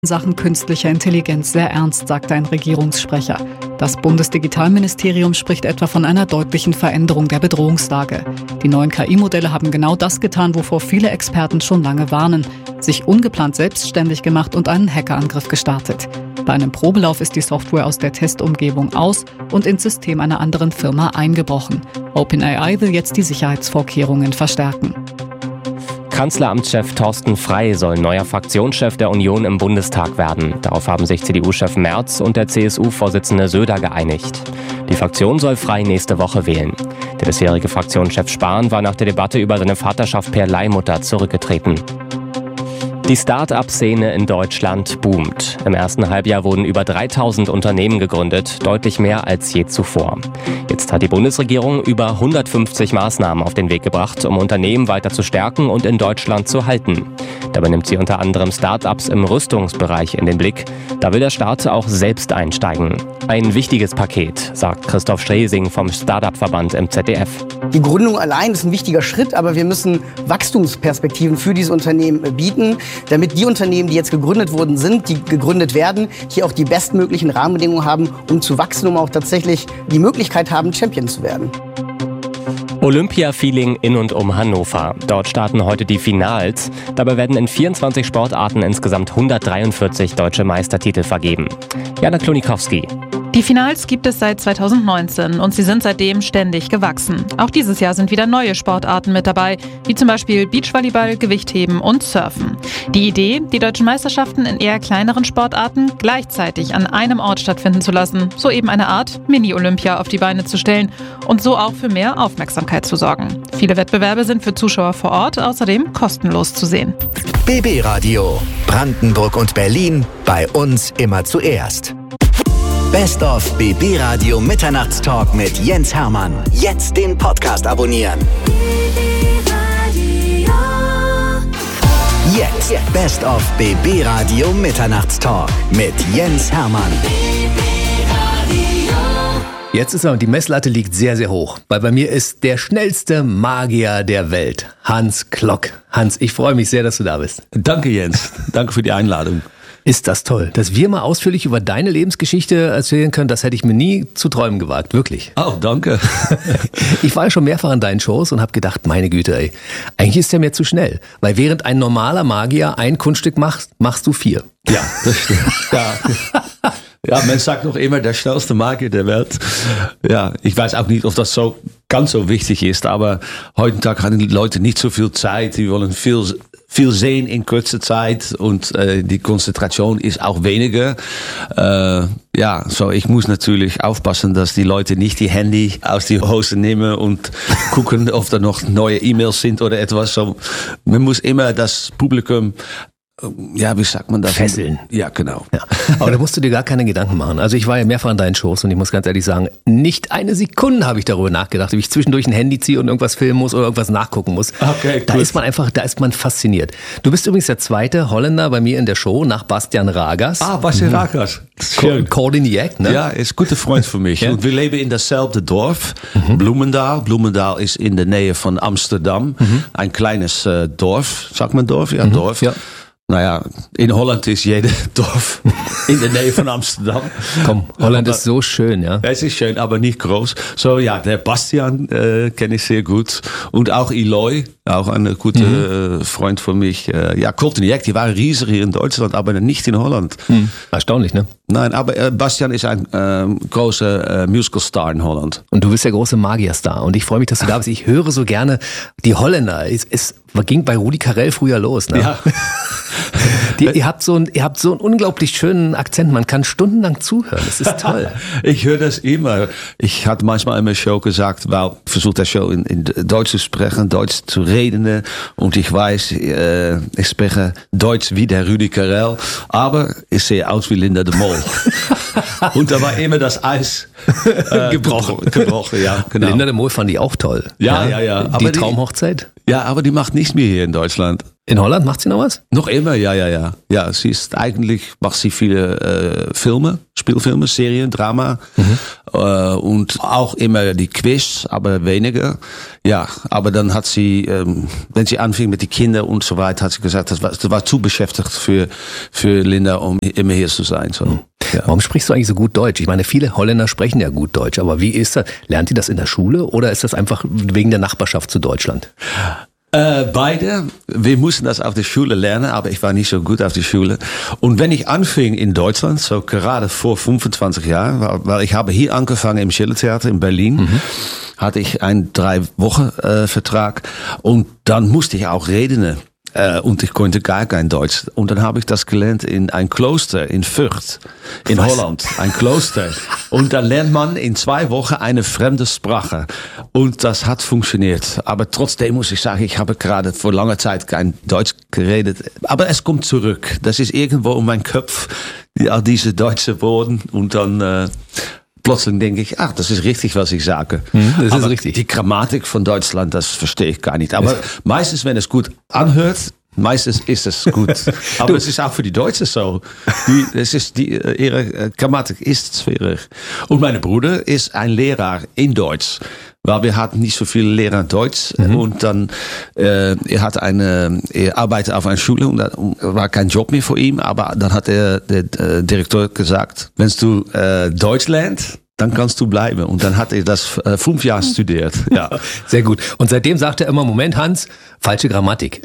Sachen künstlicher Intelligenz sehr ernst, sagte ein Regierungssprecher. Das Bundesdigitalministerium spricht etwa von einer deutlichen Veränderung der Bedrohungslage. Die neuen KI-Modelle haben genau das getan, wovor viele Experten schon lange warnen. Sich ungeplant selbstständig gemacht und einen Hackerangriff gestartet. Bei einem Probelauf ist die Software aus der Testumgebung aus und ins System einer anderen Firma eingebrochen. OpenAI will jetzt die Sicherheitsvorkehrungen verstärken. Kanzleramtschef Thorsten Frey soll neuer Fraktionschef der Union im Bundestag werden. Darauf haben sich CDU-Chef Merz und der CSU-Vorsitzende Söder geeinigt. Die Fraktion soll Frey nächste Woche wählen. Der bisherige Fraktionschef Spahn war nach der Debatte über seine Vaterschaft per Leihmutter zurückgetreten. Die Start-up-Szene in Deutschland boomt. Im ersten Halbjahr wurden über 3000 Unternehmen gegründet, deutlich mehr als je zuvor. Jetzt hat die Bundesregierung über 150 Maßnahmen auf den Weg gebracht, um Unternehmen weiter zu stärken und in Deutschland zu halten. Dabei nimmt sie unter anderem Start-ups im Rüstungsbereich in den Blick. Da will der Staat auch selbst einsteigen. Ein wichtiges Paket, sagt Christoph Stresing vom Start-up-Verband im ZDF. Die Gründung allein ist ein wichtiger Schritt, aber wir müssen Wachstumsperspektiven für diese Unternehmen bieten, damit die Unternehmen, die jetzt gegründet worden sind, die gegründet werden, hier auch die bestmöglichen Rahmenbedingungen haben, um zu wachsen, um auch tatsächlich die Möglichkeit haben, Champion zu werden. Olympia-Feeling in und um Hannover. Dort starten heute die Finals. Dabei werden in 24 Sportarten insgesamt 143 deutsche Meistertitel vergeben. Jana Klonikowski. Die Finals gibt es seit 2019 und sie sind seitdem ständig gewachsen. Auch dieses Jahr sind wieder neue Sportarten mit dabei, wie zum Beispiel Beachvolleyball, Gewichtheben und Surfen. Die Idee, die deutschen Meisterschaften in eher kleineren Sportarten gleichzeitig an einem Ort stattfinden zu lassen, so eben eine Art Mini-Olympia auf die Beine zu stellen und so auch für mehr Aufmerksamkeit zu sorgen. Viele Wettbewerbe sind für Zuschauer vor Ort außerdem kostenlos zu sehen. BB Radio. Brandenburg und Berlin. Bei uns immer zuerst. Best of BB Radio Mitternachtstalk mit Jens Hermann. Jetzt den Podcast abonnieren. Jetzt Best of BB Radio Mitternachtstalk mit Jens Hermann. Jetzt ist die Messlatte liegt sehr, sehr hoch, weil bei mir ist der schnellste Magier der Welt, Hans Klock. Hans, ich freue mich sehr, dass du da bist. Danke, Jens. Danke für die Einladung. Ist das toll, dass wir mal ausführlich über deine Lebensgeschichte erzählen können, das hätte ich mir nie zu träumen gewagt, wirklich. Oh, danke. Ich war ja schon mehrfach in deinen Shows und habe gedacht, meine Güte, ey, eigentlich ist der mir zu schnell. Weil während ein normaler Magier ein Kunststück macht, machst du 4. Ja, das stimmt. Ja, man sagt noch immer, der schnellste Magier der Welt. Ja, ich weiß auch nicht, ob das so ganz so wichtig ist, aber heutzutage haben die Leute nicht so viel Zeit, die wollen viel sehen in kurzer Zeit und die Konzentration ist auch weniger. So ich muss natürlich aufpassen, dass die Leute nicht die Handy aus die Hose nehmen und gucken, ob da noch neue E-Mails sind oder etwas. So, man muss immer das Publikum wie sagt man das? Fesseln. Ja, genau. Ja. Aber da musst du dir gar keine Gedanken machen. Also ich war ja mehrfach in deinen Shows und ich muss ganz ehrlich sagen, nicht eine Sekunde habe ich darüber nachgedacht, ob ich zwischendurch ein Handy ziehe und irgendwas filmen muss oder irgendwas nachgucken muss. Okay, da ist man fasziniert. Du bist übrigens der zweite Holländer bei mir in der Show nach Bastian Ragas. Bastian Ragas. Schön. Coordiniert, ne? Ja, ist ein guter Freund für mich. Ja. Und wir leben in dasselbe Dorf, Bloemendaal. Bloemendaal ist in der Nähe von Amsterdam. Ein kleines Dorf, sagt man Dorf? Ja, Dorf. Ja. Naja, in Holland ist jedes Dorf in der Nähe von Amsterdam. Komm, Holland ist so schön, ja. Es ist schön, aber nicht groß. So, ja, der Bastian kenne ich sehr gut. Und auch Eloy, auch ein guter Freund von mich. Courtney, die waren riesig hier in Deutschland, aber nicht in Holland. Erstaunlich, ne? Nein, aber Bastian ist ein großer Musical-Star in Holland. Und du bist der große Magierstar. Und ich freue mich, dass du da bist. Ich höre so gerne die Holländer. Es ging bei Rudi Carrell früher los, ne? Ja. Ihr habt so einen unglaublich schönen Akzent. Man kann stundenlang zuhören. Das ist toll. Ich höre das immer. Ich hatte manchmal in meiner Show gesagt, ich versuche der Show in Deutsch zu sprechen, Deutsch zu reden. Und ich weiß, ich spreche Deutsch wie der Rudi Carell, aber ich sehe aus wie Linda de Mol. Und da war immer das Eis gebrochen. Ja, genau. Linda de Mol fand ich auch toll. Ja. Die Traumhochzeit? Ja, aber die macht nichts mehr hier in Deutschland. In Holland macht sie noch was? Noch immer, ja. Ja, macht sie viele Filme, Spielfilme, Serien, Drama und auch immer die Quiz, aber weniger. Ja, aber dann hat sie, wenn sie anfing mit den Kindern und so weiter, hat sie gesagt, das war zu beschäftigt für Linda, um immer hier zu sein. So. Ja. Warum sprichst du eigentlich so gut Deutsch? Ich meine, viele Holländer sprechen ja gut Deutsch, aber wie ist das? Lernt ihr das in der Schule oder ist das einfach wegen der Nachbarschaft zu Deutschland? Beide. Wir mussten das auf der Schule lernen, aber ich war nicht so gut auf der Schule. Und wenn ich anfing in Deutschland, so gerade vor 25 Jahren, weil ich habe hier angefangen im Schillertheater in Berlin, hatte ich einen 3-Wochen-Vertrag und dann musste ich auch reden. Und ich konnte gar kein Deutsch. Und dann habe ich das gelernt in ein Kloster in Fürth, in Holland. Ein Kloster. Und dann lernt man in 2 Wochen eine fremde Sprache. Und das hat funktioniert. Aber trotzdem muss ich sagen, ich habe gerade vor langer Zeit kein Deutsch geredet. Aber es kommt zurück. Das ist irgendwo in meinem Kopf, all diese deutschen Worte. Und dann plötzlich denke ich, das ist richtig, was ich sage. Das ist richtig. Die Grammatik von Deutschland, das verstehe ich gar nicht. Aber meistens, wenn es gut anhört, meistens ist es gut. Aber es ist auch für die Deutschen so. Ihre Grammatik ist schwierig. Und mein Bruder ist ein Lehrer in Deutsch. Weil wir hatten nicht so viele Lehrer Deutsch und dann er arbeitet auf einer Schule und da war kein Job mehr für ihn, aber dann hat der Direktor gesagt, wenn du Deutsch lernst, dann kannst du bleiben. Und dann hat er das 5 Jahre studiert. Ja. Sehr gut. Und seitdem sagt er immer, Moment, Hans, falsche Grammatik.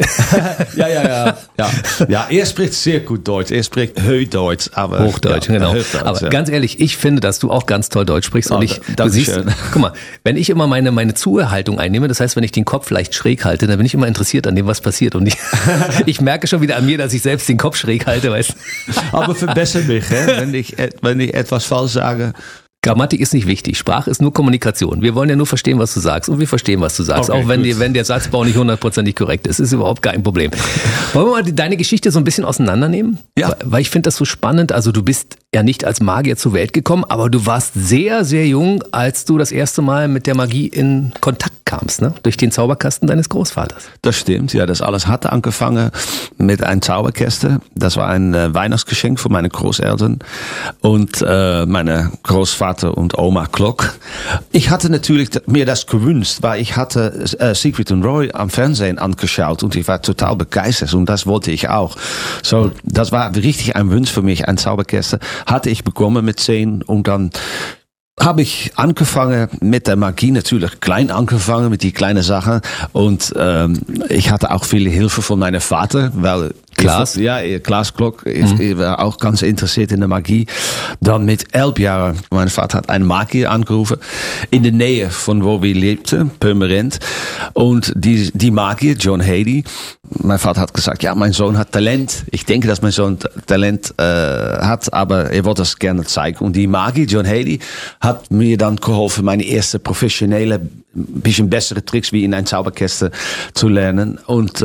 Ja, er spricht sehr gut Deutsch. Er spricht Hochdeutsch. Aber Hochdeutsch, genau. Hochdeutsch, aber ganz ehrlich, ich finde, dass du auch ganz toll Deutsch sprichst. Und du siehst, guck mal, wenn ich immer meine Zuhörhaltung einnehme, das heißt, wenn ich den Kopf leicht schräg halte, dann bin ich immer interessiert an dem, was passiert. Und ich merke schon wieder an mir, dass ich selbst den Kopf schräg halte, weißt du. Aber verbessere mich, wenn ich etwas falsch sage. Grammatik ist nicht wichtig. Sprache ist nur Kommunikation. Wir wollen ja nur verstehen, was du sagst. Und wir verstehen, was du sagst. Okay, auch wenn der Satzbau nicht 100% korrekt ist. Ist überhaupt kein Problem. Wollen wir mal deine Geschichte so ein bisschen auseinandernehmen? Ja. Weil ich finde das so spannend. Also du bist ja nicht als Magier zur Welt gekommen, aber du warst sehr, sehr jung, als du das erste Mal mit der Magie in Kontakt kamst, ne? Durch den Zauberkasten deines Großvaters. Das stimmt, ja. Das alles hatte angefangen mit einem Zauberkasten. Das war ein Weihnachtsgeschenk von meinen Großeltern und meine Großvater und Oma Klock. Ich hatte natürlich mir das gewünscht, weil ich hatte Siegfried und Roy am Fernsehen angeschaut und ich war total begeistert und das wollte ich auch. So, das war richtig ein Wunsch für mich, ein Zauberkasten. Hatte ich bekommen mit 10 und dann habe ich angefangen mit der Magie, natürlich klein angefangen mit die kleinen Sachen und ich hatte auch viele Hilfe von meinem Vater, weil Klaas Klock, ich war auch ganz interessiert in der Magie. Dann mit 11 Jahren, mein Vater hat einen Magier angerufen, in der Nähe von wo wir lebten, Purmerend. Und die Magier, John Haley, mein Vater hat gesagt, ja, mein Sohn hat Talent. Ich denke, dass mein Sohn Talent hat, aber er wollte das gerne zeigen. Und die Magier, John Haley, hat mir dann geholfen, meine erste professionelle, bisschen bessere Tricks wie in ein Zauberkasten zu lernen. Und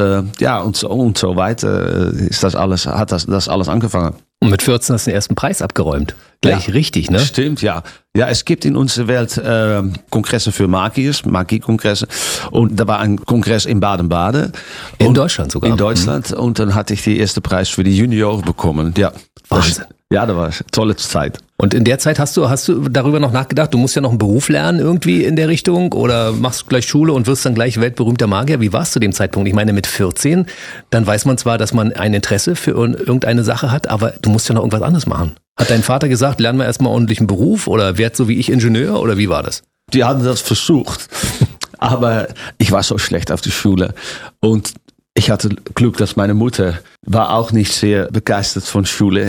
so weiter hat das alles angefangen. Und mit 14 hast du den ersten Preis abgeräumt. Gleich richtig, ne? Stimmt, ja. Ja, es gibt in unserer Welt Kongresse für Magiers, Magiekongresse. Und da war ein Kongress in Baden-Baden. In Deutschland sogar. In Deutschland. Und dann hatte ich den ersten Preis für die Junioren bekommen. Ja. Wahnsinn. Ja, das war eine tolle Zeit. Und in der Zeit hast du darüber noch nachgedacht, du musst ja noch einen Beruf lernen irgendwie in der Richtung oder machst gleich Schule und wirst dann gleich weltberühmter Magier. Wie war es zu dem Zeitpunkt? Ich meine, mit 14, dann weiß man zwar, dass man ein Interesse für irgendeine Sache hat, aber du musst ja noch irgendwas anderes machen. Hat dein Vater gesagt, lernen wir erstmal ordentlich einen Beruf oder werd so wie ich Ingenieur oder wie war das? Die haben das versucht, aber ich war so schlecht auf der Schule und ich hatte Glück, dass meine Mutter war auch nicht sehr begeistert von Schule.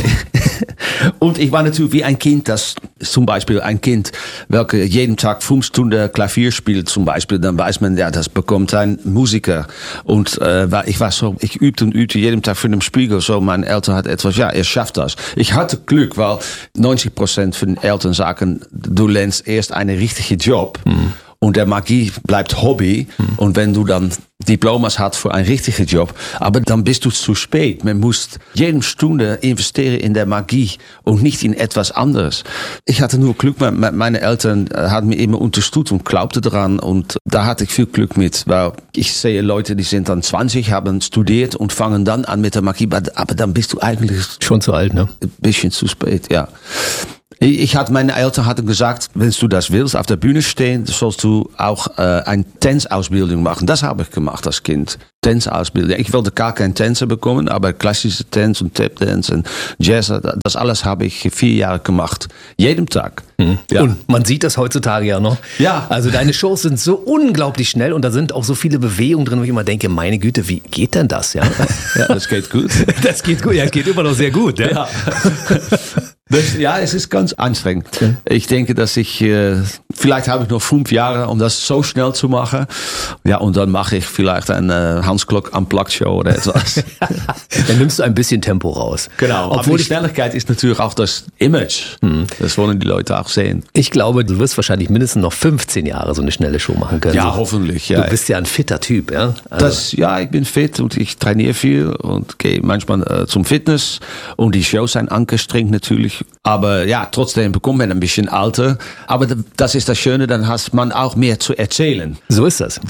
Und ich war natürlich wie ein Kind, das zum Beispiel ein Kind, welche jeden Tag 5 Stunden Klavier spielt zum Beispiel, dann weiß man, ja, das bekommt ein Musiker. Und ich übte und übte jeden Tag für den Spiegel, so meine Eltern hatten etwas, ja, er schafft das. Ich hatte Glück, weil 90% von den Eltern sagen, du lernst erst einen richtigen Job. Und der Magie bleibt Hobby. Und wenn du dann Diplomas hast für einen richtigen Job, aber dann bist du zu spät. Man muss jede Stunde investieren in der Magie und nicht in etwas anderes. Ich hatte nur Glück, meine Eltern haben mir immer unterstützt und glaubten daran und da hatte ich viel Glück mit, weil ich sehe Leute, die sind dann 20, haben studiert und fangen dann an mit der Magie, aber dann bist du eigentlich schon zu alt, ne? Ein bisschen zu spät, ja. Meine Eltern hatten gesagt, wenn du das willst, auf der Bühne stehen, sollst du auch eine Tänzausbildung machen. Das habe ich gemacht als Kind. Tänzausbildung. Ich wollte gar keinen Tänzer bekommen, aber klassische Tanz und Tap-Dance und Jazz, das alles habe ich 4 Jahre gemacht. Jeden Tag. Ja. Und man sieht das heutzutage ja noch. Ja. Also deine Shows sind so unglaublich schnell und da sind auch so viele Bewegungen drin, wo ich immer denke, meine Güte, wie geht denn das? Ja, ja, das geht gut. Das geht gut, ja, es geht immer noch sehr gut. Ja. Ja, es ist ganz anstrengend. Ich denke, dass vielleicht habe ich noch 5 Jahre, um das so schnell zu machen. Ja, und dann mache ich vielleicht eine Hans Klok Unplugged Show oder etwas. Dann nimmst du ein bisschen Tempo raus. Genau. Obwohl die Schnelligkeit ist natürlich auch das Image. Das wollen die Leute auch sehen. Ich glaube, du wirst wahrscheinlich mindestens noch 15 Jahre so eine schnelle Show machen können. Ja, hoffentlich. Ja. Du bist ja ein fitter Typ, ja? Also. Ich bin fit und ich trainiere viel und gehe manchmal zum Fitness und die Shows sind angestrengt natürlich. Aber ja, trotzdem bekommt man ein bisschen älter. Aber das ist das Schöne, dann hat man auch mehr zu erzählen. So ist das.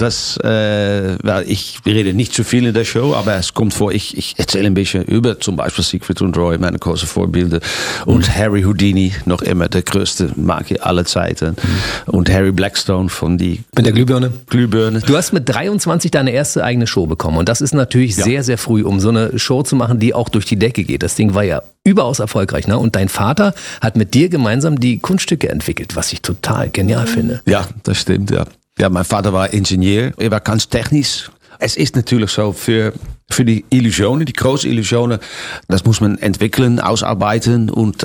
Weil ich rede nicht zu viel in der Show, aber es kommt vor, ich erzähle ein bisschen über zum Beispiel Siegfried und Roy, meine großen Vorbilder. Und Harry Houdini, noch immer der größte Magier aller Zeiten. Und Harry Blackstone von die... Mit der Glühbirne? Glühbirne. Du hast mit 23 deine erste eigene Show bekommen. Und das ist natürlich sehr, sehr früh, um so eine Show zu machen, die auch durch die Decke geht. Das Ding war ja überaus erfolgreich, ne? Und dein Vater hat mit dir gemeinsam die Kunststücke entwickelt, was ich total genial finde. Ja, das stimmt, ja. Ja, mein Vater war Ingenieur, er war ganz technisch. Es ist natürlich so, für die Illusionen, die großen Illusionen, das muss man entwickeln, ausarbeiten und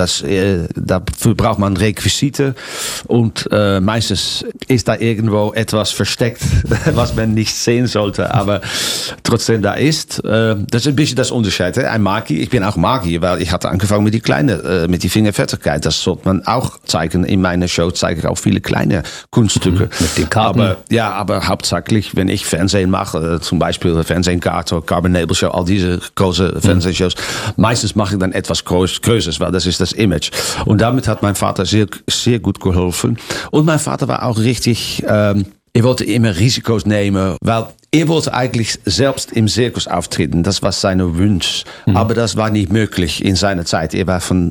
dafür braucht man Requisite und meistens ist da irgendwo etwas versteckt, was man nicht sehen sollte, aber trotzdem da ist. Das ist ein bisschen das Unterschied. Ein Magier, ich bin auch Magier, weil ich hatte angefangen mit die Fingerfertigkeit. Das sollte man auch zeigen. In meiner Show zeige ich auch viele kleine Kunststücke. Mit den Karten. Aber hauptsächlich, wenn ich Fernsehen mache, zum Beispiel Fernsehgarten, Carbon Nebel Show, all diese große Fernsehshows. Meistens mache ich dann etwas Größeres, weil das ist das Image. Und damit hat mein Vater sehr, sehr gut geholfen. Und mein Vater war auch richtig, er wollte immer Risiko's nehmen, weil er wollte eigentlich selbst im Zirkus auftreten. Das war sein Wunsch. Aber das war nicht möglich in seiner Zeit. Er war von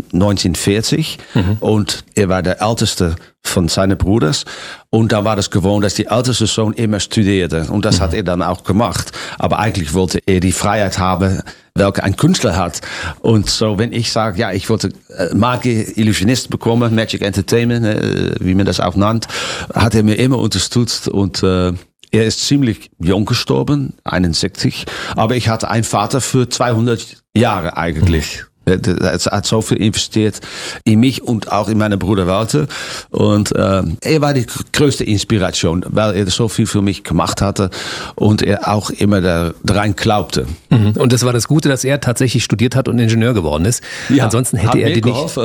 1940 und er war der älteste von seinen Brüdern. Und da war das gewohnt, dass die älteste Sohn immer studierte. Und das hat er dann auch gemacht. Aber eigentlich wollte er die Freiheit haben, welche ein Künstler hat. Und so, wenn ich sage, ja, ich wollte Magier, Illusionist bekommen, Magic Entertainment, wie man das auch nennt, hat er mir immer unterstützt. Und er ist ziemlich jung gestorben, 61. Aber ich hatte einen Vater für 200 Jahre eigentlich. Er hat so viel investiert in mich und auch in meine Bruder Walter. Und er war die größte Inspiration, weil er so viel für mich gemacht hatte und er auch immer daran glaubte. Und das war das Gute, dass er tatsächlich studiert hat und Ingenieur geworden ist. Ja, ansonsten hätte er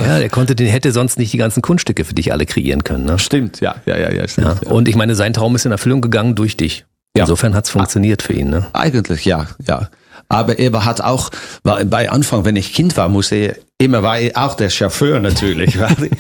hätte sonst nicht die ganzen Kunststücke für dich alle kreieren können. Ne? Stimmt, ja. Stimmt, ja. Und ich meine, sein Traum ist in Erfüllung gegangen durch dich. Ja. Insofern hat es funktioniert für ihn. Ne? Eigentlich, ja. Aber er hat auch, weil bei Anfang, wenn ich Kind war, war er auch der Chauffeur natürlich.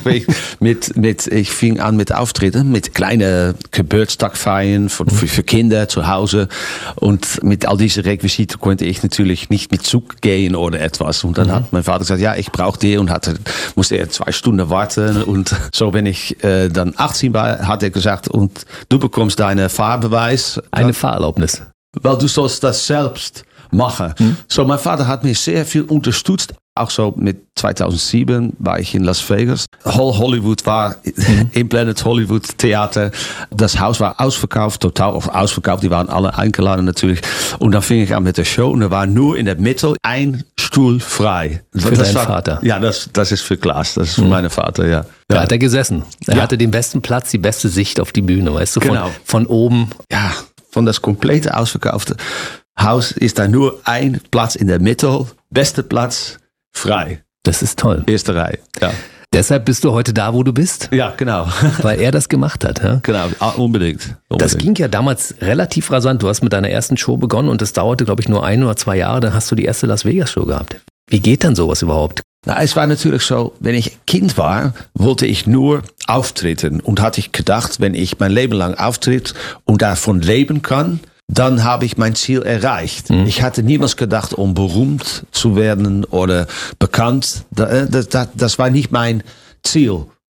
Ich fing an mit Auftritten, mit kleinen Geburtstagfeiern für Kinder zu Hause. Und mit all diesen Requisiten konnte ich natürlich nicht mit Zug gehen oder etwas. Und dann hat mein Vater gesagt, ja, ich brauche die und musste er 2 Stunden warten. Und so, wenn ich dann 18 war, hat er gesagt, und du bekommst deinen Fahrbeweis. Eine Fahrerlaubnis. Weil du sollst das selbst machen. So, mein Vater hat mich sehr viel unterstützt. Auch so mit 2007 war ich in Las Vegas. Whole Hollywood war im Planet Hollywood Theater. Das Haus war ausverkauft, total ausverkauft. Die waren alle eingeladen natürlich. Und dann fing ich an mit der Show und da war nur in der Mitte ein Stuhl frei. Für deinen Vater? Ja, das ist für Klaas. Das ist für meinen Vater, ja. Da hat er gesessen. Er hatte den besten Platz, die beste Sicht auf die Bühne, weißt du, von oben. Ja, von das komplette ausverkaufte Haus ist da nur ein Platz in der Mitte, beste Platz, frei. Das ist toll. Erste Reihe, ja. Deshalb bist du heute da, wo du bist? Ja, genau. Weil er das gemacht hat, ja? Genau, unbedingt. Das ging ja damals relativ rasant. Du hast mit deiner ersten Show begonnen und das dauerte, glaube ich, nur 1 oder 2 Jahre. Dann hast du die erste Las Vegas Show gehabt. Wie geht dann sowas überhaupt? Na, es war natürlich so, wenn ich Kind war, wollte ich nur auftreten. Und hatte ich gedacht, wenn ich mein Leben lang auftritt und davon leben kann, dann habe ich mein Ziel erreicht. Ich hatte niemals gedacht, um berühmt zu werden oder bekannt. Das war nicht mein Ziel.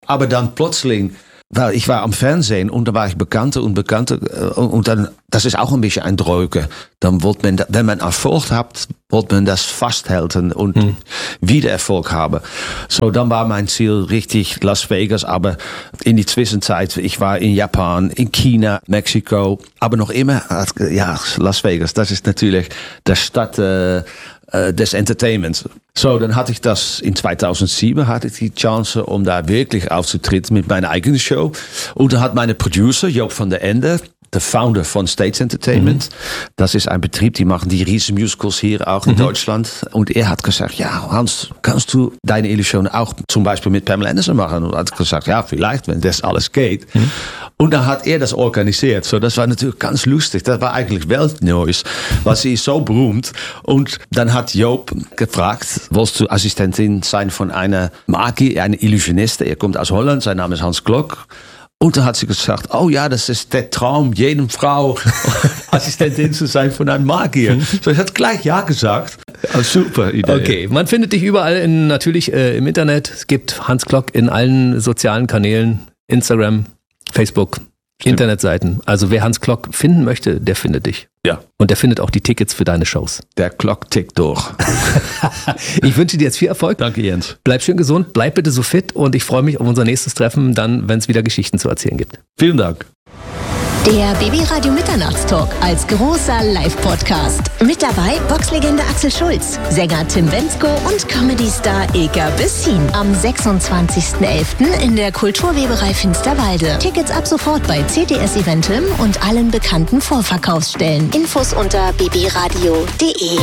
Aber dann plötzlich, weil ich war am Fernsehen und da war ich bekannter und dann, das ist auch ein bisschen ein Dreuke. Dann wird man, wenn man Erfolg hat, wird man das festhalten und wieder Erfolg haben. So, dann war mein Ziel richtig Las Vegas, aber in die Zwischenzeit, ich war in Japan, in China, Mexiko, aber noch immer, ja, Las Vegas, das ist natürlich die Stadt des Entertainments. So, dann hatte ich das in 2007, hatte ich die Chance, um da wirklich aufzutreten mit meiner eigenen Show. Und da hat meine Producer, Joop van der Ende, der Founder von States Entertainment. Das ist ein Betrieb, die machen die riesen Musicals hier auch in Deutschland. Und er hat gesagt, ja, Hans, kannst du deine Illusion auch zum Beispiel mit Pamela Anderson machen? Und hat gesagt, ja, vielleicht, wenn das alles geht. Und dann hat er das organisiert. So, das war natürlich ganz lustig. Das war eigentlich Weltneues, weil sie ist so berühmt. Und dann hat Joop gefragt, willst du Assistentin sein von einer Magier, einer Illusioniste? Er kommt aus Holland, sein Name ist Hans Klok. Und dann hat sie gesagt, oh ja, das ist der Traum, jedem Frau Assistentin zu sein von einem Magier. So, ich hat gleich ja gesagt. Oh, super Idee. Okay, man findet dich überall natürlich im Internet. Es gibt Hans Klok in allen sozialen Kanälen, Instagram, Facebook, Internetseiten. Also wer Hans Klok finden möchte, der findet dich. Ja. Und der findet auch die Tickets für deine Shows. Der Klok tickt durch. Ich wünsche dir jetzt viel Erfolg. Danke, Jens. Bleib schön gesund, bleib bitte so fit und ich freue mich auf unser nächstes Treffen, dann, wenn es wieder Geschichten zu erzählen gibt. Vielen Dank. Der BB-Radio Mitternachtstalk als großer Live-Podcast. Mit dabei Boxlegende Axel Schulz, Sänger Tim Bendzko und Comedy-Star Ilka Bessin. Am 26.11. in der Kulturweberei Finsterwalde. Tickets ab sofort bei CTS Eventim und allen bekannten Vorverkaufsstellen. Infos unter bbradio.de.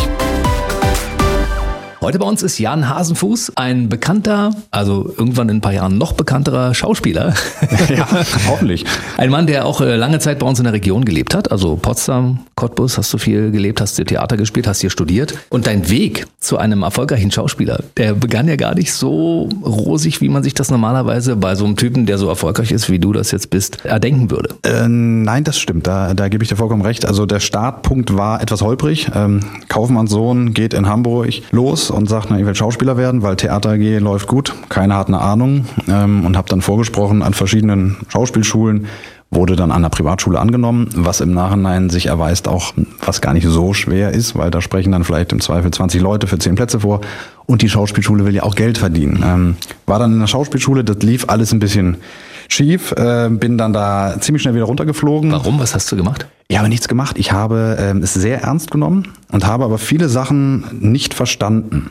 Heute bei uns ist Jan Hasenfuß, ein bekannter, also irgendwann in ein paar Jahren noch bekannterer Schauspieler. Ja, hoffentlich. Ein Mann, der auch lange Zeit bei uns in der Region gelebt hat. Also Potsdam, Cottbus hast du viel gelebt, hast du Theater gespielt, hast hier studiert. Und dein Weg zu einem erfolgreichen Schauspieler, der begann ja gar nicht so rosig, wie man sich das normalerweise bei so einem Typen, der so erfolgreich ist, wie du das jetzt bist, erdenken würde. Nein, das stimmt. Da gebe ich dir vollkommen recht. Also der Startpunkt war etwas holprig. Kaufmannssohn geht in Hamburg los und sagt, ich will Schauspieler werden, weil Theater AG läuft gut. Keiner hat eine Ahnung. Und habe dann vorgesprochen an verschiedenen Schauspielschulen. Wurde dann an der Privatschule angenommen, was im Nachhinein sich erweist auch, was gar nicht so schwer ist, weil da sprechen dann vielleicht im Zweifel 20 Leute für 10 Plätze vor und die Schauspielschule will ja auch Geld verdienen. War dann in der Schauspielschule, das lief alles ein bisschen schief, bin dann da ziemlich schnell wieder runtergeflogen. Warum? Was hast du gemacht? Ich habe nichts gemacht. Ich habe es sehr ernst genommen und habe aber viele Sachen nicht verstanden.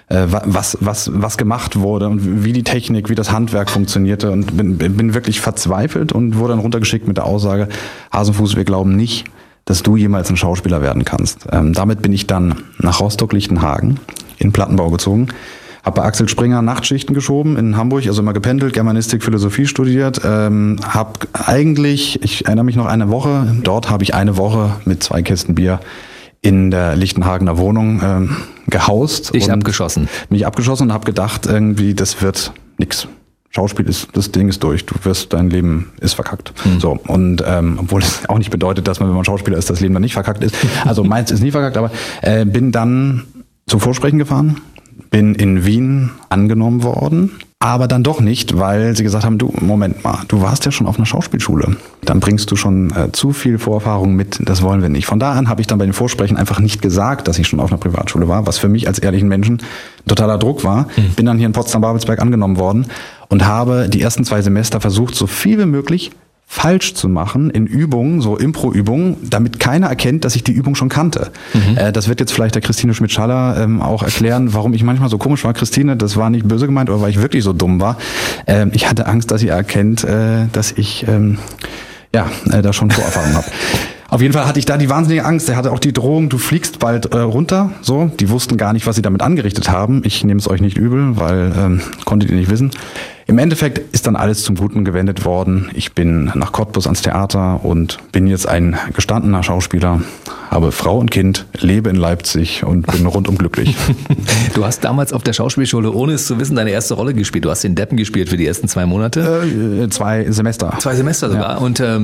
Was gemacht wurde und wie die Technik, wie das Handwerk funktionierte und bin wirklich verzweifelt und wurde dann runtergeschickt mit der Aussage, Hasenfuß, wir glauben nicht, dass du jemals ein Schauspieler werden kannst. Damit bin ich dann nach Rostock-Lichtenhagen in Plattenbau gezogen, habe bei Axel Springer Nachtschichten geschoben in Hamburg, also immer gependelt, Germanistik, Philosophie studiert, habe eigentlich, ich erinnere mich noch dort habe ich eine Woche mit 2 Kisten Bier in der Lichtenhagener Wohnung gehaust. Mich abgeschossen und habe gedacht, irgendwie, das wird nix. Schauspiel das Ding ist durch. Dein Leben ist verkackt. So. Und, obwohl es auch nicht bedeutet, dass man, wenn man Schauspieler ist, das Leben dann nicht verkackt ist. Also meins ist nie verkackt, aber bin dann zum Vorsprechen gefahren, bin in Wien angenommen worden, aber dann doch nicht, weil sie gesagt haben, du, Moment mal, du warst ja schon auf einer Schauspielschule. Dann bringst du schon zu viel Vorerfahrung mit, das wollen wir nicht. Von da an habe ich dann bei den Vorsprechen einfach nicht gesagt, dass ich schon auf einer Privatschule war, was für mich als ehrlichen Menschen totaler Druck war. Bin dann hier in Potsdam-Babelsberg angenommen worden und habe die ersten 2 Semester versucht, so viel wie möglich falsch zu machen in Übungen, so Impro-Übungen, damit keiner erkennt, dass ich die Übung schon kannte. Das wird jetzt vielleicht der Christine Schmidt-Schaller auch erklären, warum ich manchmal so komisch war. Christine, das war nicht böse gemeint oder weil ich wirklich so dumm war. Ich hatte Angst, dass sie erkennt, dass ich da schon Vorerfahrung habe. Auf jeden Fall hatte ich da die wahnsinnige Angst. Er hatte auch die Drohung, du fliegst bald runter. So, die wussten gar nicht, was sie damit angerichtet haben. Ich nehme es euch nicht übel, weil konntet ihr nicht wissen. Im Endeffekt ist dann alles zum Guten gewendet worden. Ich bin nach Cottbus ans Theater und bin jetzt ein gestandener Schauspieler, habe Frau und Kind, lebe in Leipzig und bin rundum glücklich. Du hast damals auf der Schauspielschule, ohne es zu wissen, deine erste Rolle gespielt. Du hast den Deppen gespielt für die ersten 2 Monate. 2 Semester. 2 Semester sogar. Ja. Und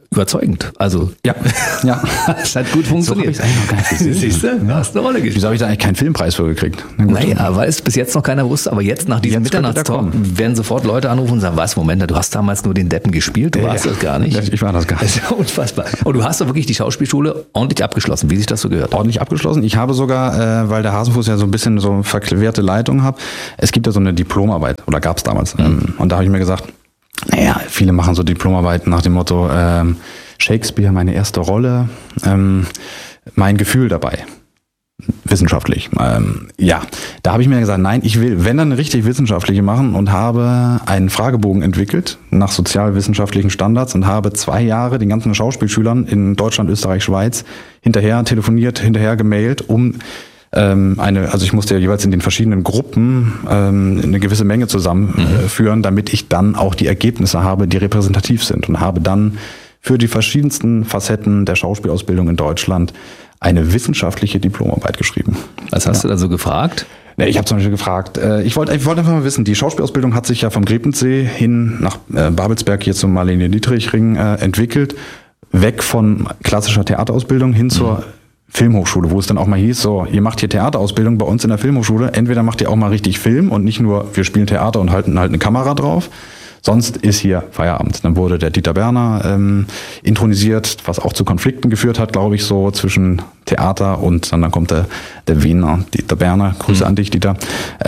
überzeugend. Also Ja. es hat gut funktioniert. So hab ich's eigentlich noch gar nicht gesehen. Siehst du? Du hast eine Rolle gespielt. Wieso habe ich da eigentlich keinen Filmpreis für gekriegt? Na gut. Naja, weil es bis jetzt noch keiner wusste, aber jetzt nach diesem Jetzt könnte der Mitternachtstalk kommen. werden sofort Leute anrufen und sagen, was, Moment, du hast damals nur den Deppen gespielt, du warst das gar nicht. Ich war das gar Das nicht. ist ja unfassbar. Und du hast doch wirklich die Schauspielschule ordentlich abgeschlossen, wie sich das so gehört. Ordentlich abgeschlossen. Ich habe sogar, weil der Hasenfuß ja so ein bisschen so verquerte Leitung hat, es gibt ja so eine Diplomarbeit, oder gab es damals. Und da habe ich mir gesagt, naja, viele machen so Diplomarbeiten nach dem Motto, Shakespeare, meine erste Rolle, mein Gefühl dabei. Wissenschaftlich. Ja, da habe ich mir gesagt, nein, ich will, wenn dann eine richtig wissenschaftliche machen und habe einen Fragebogen entwickelt nach sozialwissenschaftlichen Standards und habe 2 Jahre den ganzen Schauspielschülern in Deutschland, Österreich, Schweiz hinterher telefoniert, hinterher gemailt, um also ich musste ja jeweils in den verschiedenen Gruppen eine gewisse Menge zusammenführen, damit ich dann auch die Ergebnisse habe, die repräsentativ sind, und habe dann für die verschiedensten Facetten der Schauspielausbildung in Deutschland eine wissenschaftliche Diplomarbeit geschrieben. Was hast du da so gefragt? Ich habe zum Beispiel gefragt, ich wollte einfach mal wissen, die Schauspielausbildung hat sich ja vom Grepensee hin nach Babelsberg hier zum Marlene-Dietrich-Ring entwickelt, weg von klassischer Theaterausbildung hin zur Filmhochschule, wo es dann auch mal hieß, so, ihr macht hier Theaterausbildung bei uns in der Filmhochschule, entweder macht ihr auch mal richtig Film und nicht nur, wir spielen Theater und halten halt eine Kamera drauf, sonst ist hier Feierabend. Dann wurde der Dieter Berner intronisiert, was auch zu Konflikten geführt hat, glaube ich, so zwischen Theater und dann kommt der Wiener Dieter Berner. Grüße an dich, Dieter.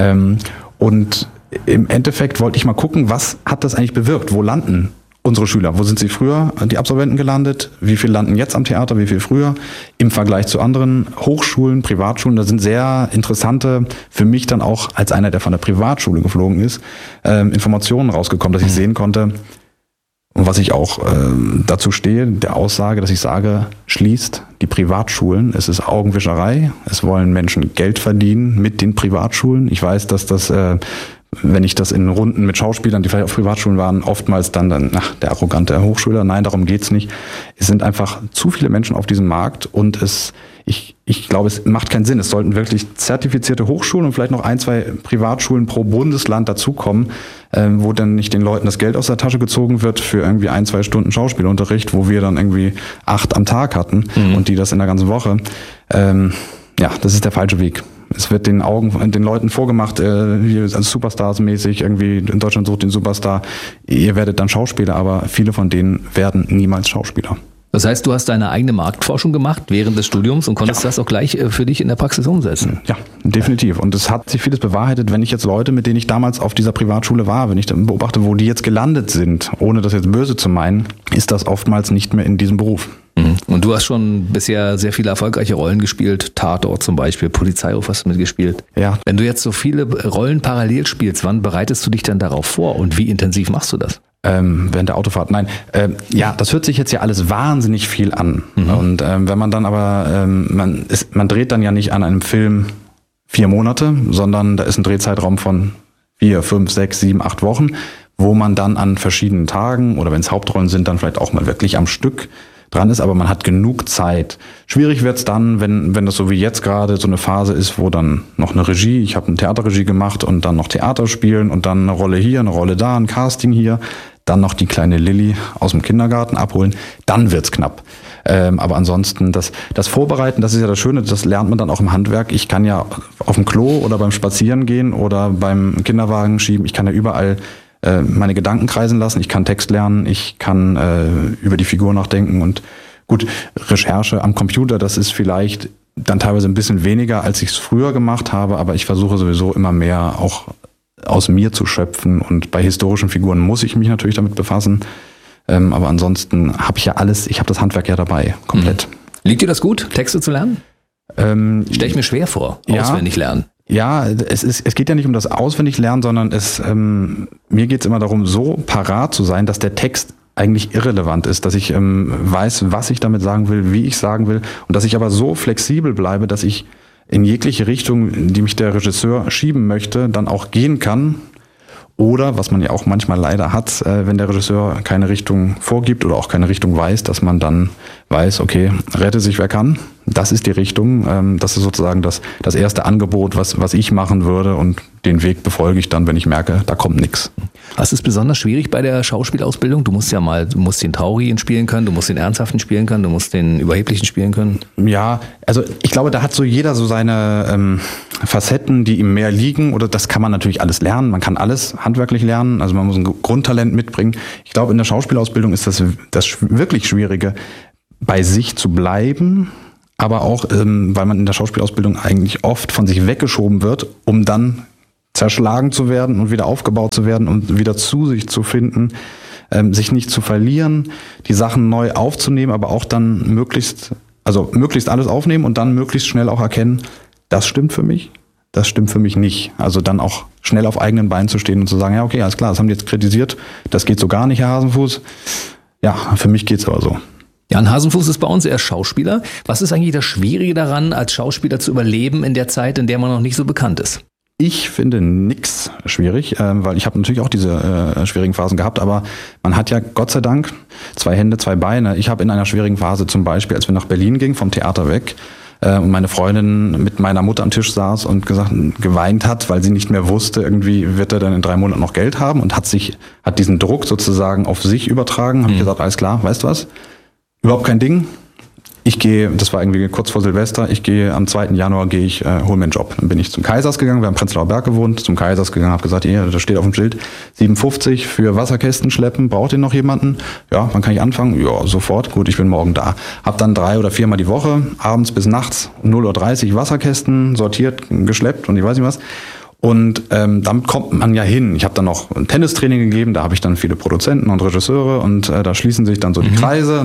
Und im Endeffekt wollte ich mal gucken, was hat das eigentlich bewirkt? Wo landen unsere Schüler? Wo sind sie früher, die Absolventen, gelandet? Wie viel landen jetzt am Theater? Wie viel früher? Im Vergleich zu anderen Hochschulen, Privatschulen, da sind sehr interessante, für mich dann auch als einer, der von der Privatschule geflogen ist, Informationen rausgekommen, dass ich sehen konnte, und was ich auch dazu stehe, der Aussage, dass ich sage, schließt die Privatschulen. Es ist Augenwischerei. Es wollen Menschen Geld verdienen mit den Privatschulen. Ich weiß, dass das wenn ich das in Runden mit Schauspielern, die vielleicht auf Privatschulen waren, oftmals dann der arrogante Hochschüler. Nein, darum geht's nicht. Es sind einfach zu viele Menschen auf diesem Markt und ich glaube, es macht keinen Sinn. Es sollten wirklich zertifizierte Hochschulen und vielleicht noch 1, 2 Privatschulen pro Bundesland dazukommen, wo dann nicht den Leuten das Geld aus der Tasche gezogen wird für irgendwie 1, 2 Stunden Schauspielunterricht, wo wir dann irgendwie 8 am Tag hatten und die das in der ganzen Woche. Ja, das ist der falsche Weg. Es wird den Leuten vorgemacht, hier Superstars-mäßig, irgendwie in Deutschland sucht den Superstar. Ihr werdet dann Schauspieler, aber viele von denen werden niemals Schauspieler. Das heißt, du hast deine eigene Marktforschung gemacht während des Studiums und konntest das auch gleich für dich in der Praxis umsetzen. Ja, definitiv. Und es hat sich vieles bewahrheitet, wenn ich jetzt Leute, mit denen ich damals auf dieser Privatschule war, wenn ich dann beobachte, wo die jetzt gelandet sind, ohne das jetzt böse zu meinen, ist das oftmals nicht mehr in diesem Beruf. Und du hast schon bisher sehr viele erfolgreiche Rollen gespielt, Tatort zum Beispiel, Polizeiruf hast du mitgespielt. Ja. Wenn du jetzt so viele Rollen parallel spielst, wann bereitest du dich denn darauf vor und wie intensiv machst du das? Während der Autofahrt. Nein, ja, das hört sich jetzt ja alles wahnsinnig viel an. Und wenn man dann aber, man dreht dann ja nicht an einem Film 4 Monate, sondern da ist ein Drehzeitraum von 4, 5, 6, 7, 8 Wochen, wo man dann an verschiedenen Tagen oder wenn es Hauptrollen sind, dann vielleicht auch mal wirklich am Stück dran ist, aber man hat genug Zeit. Schwierig wird's dann, wenn das so wie jetzt gerade so eine Phase ist, wo dann noch eine Regie, ich habe eine Theaterregie gemacht und dann noch Theater spielen und dann eine Rolle hier, eine Rolle da, ein Casting hier, dann noch die kleine Lilly aus dem Kindergarten abholen, dann wird's knapp. Aber ansonsten, das Vorbereiten, das ist ja das Schöne, das lernt man dann auch im Handwerk. Ich kann ja auf dem Klo oder beim Spazierengehen oder beim Kinderwagen schieben, ich kann ja überall meine Gedanken kreisen lassen, ich kann Text lernen, ich kann über die Figur nachdenken und gut, Recherche am Computer, das ist vielleicht dann teilweise ein bisschen weniger, als ich es früher gemacht habe, aber ich versuche sowieso immer mehr auch aus mir zu schöpfen und bei historischen Figuren muss ich mich natürlich damit befassen, aber ansonsten habe ich ja alles, ich habe das Handwerk ja dabei, komplett. Liegt dir das gut, Texte zu lernen? Stell ich mir schwer vor, auswendig lernen. Ja, es geht ja nicht um das Auswendiglernen, sondern mir geht es immer darum, so parat zu sein, dass der Text eigentlich irrelevant ist, dass ich weiß, was ich damit sagen will, wie ich sagen will und dass ich aber so flexibel bleibe, dass ich in jegliche Richtung, die mich der Regisseur schieben möchte, dann auch gehen kann. Oder, was man ja auch manchmal leider hat, wenn der Regisseur keine Richtung vorgibt oder auch keine Richtung weiß, dass man dann weiß, okay, rette sich wer kann. das ist die Richtung. Das ist sozusagen das erste Angebot, was ich machen würde, und den Weg befolge ich dann, wenn ich merke, da kommt nichts. Was ist besonders schwierig bei der Schauspielausbildung? Du musst den Traurigen spielen können, du musst den Ernsthaften spielen können, du musst den Überheblichen spielen können. Ja, also ich glaube, da hat so jeder so seine Facetten, die ihm mehr liegen, oder das kann man natürlich alles lernen. Man kann alles handwerklich lernen, also man muss ein Grundtalent mitbringen. Ich glaube, in der Schauspielausbildung ist das wirklich Schwierige, bei sich zu bleiben, aber auch, weil man in der Schauspielausbildung eigentlich oft von sich weggeschoben wird, um dann zerschlagen zu werden und wieder aufgebaut zu werden und wieder zu sich zu finden, sich nicht zu verlieren, die Sachen neu aufzunehmen, aber auch dann möglichst alles aufnehmen und dann möglichst schnell auch erkennen, das stimmt für mich, das stimmt für mich nicht. Also dann auch schnell auf eigenen Beinen zu stehen und zu sagen, ja okay, alles klar, das haben die jetzt kritisiert, das geht so gar nicht, Herr Hasenfuß. Ja, für mich geht's aber so. Jan Hasenfuß ist bei uns, er ist Schauspieler. Was ist eigentlich das Schwierige daran, als Schauspieler zu überleben in der Zeit, in der man noch nicht so bekannt ist? Ich finde nix schwierig, weil ich habe natürlich auch diese schwierigen Phasen gehabt, aber man hat ja Gott sei Dank 2 Hände, 2 Beine. Ich habe in einer schwierigen Phase zum Beispiel, als wir nach Berlin gingen, vom Theater weg, und meine Freundin mit meiner Mutter am Tisch saß und geweint hat, weil sie nicht mehr wusste, irgendwie wird er dann in 3 Monaten noch Geld haben, und hat diesen Druck sozusagen auf sich übertragen. Habe ich gesagt, alles klar, weißt du was? Überhaupt kein Ding. Ich gehe, das war irgendwie kurz vor Silvester, am 2. Januar hole mir einen Job. Dann bin ich zum Kaisers gegangen, wir haben in Prenzlauer Berg gewohnt, zum Kaisers gegangen, habe gesagt, da steht auf dem Schild 7,50 für Wasserkästen schleppen, braucht ihr noch jemanden? Ja, wann kann ich anfangen? Ja, sofort, gut, ich bin morgen da. Hab dann 3 oder 4 Mal die Woche, abends bis nachts, 0:30 Uhr Wasserkästen sortiert, geschleppt und ich weiß nicht was. Und damit kommt man ja hin. Ich habe dann noch ein Tennistraining gegeben, da habe ich dann viele Produzenten und Regisseure, und da schließen sich dann so die Kreise.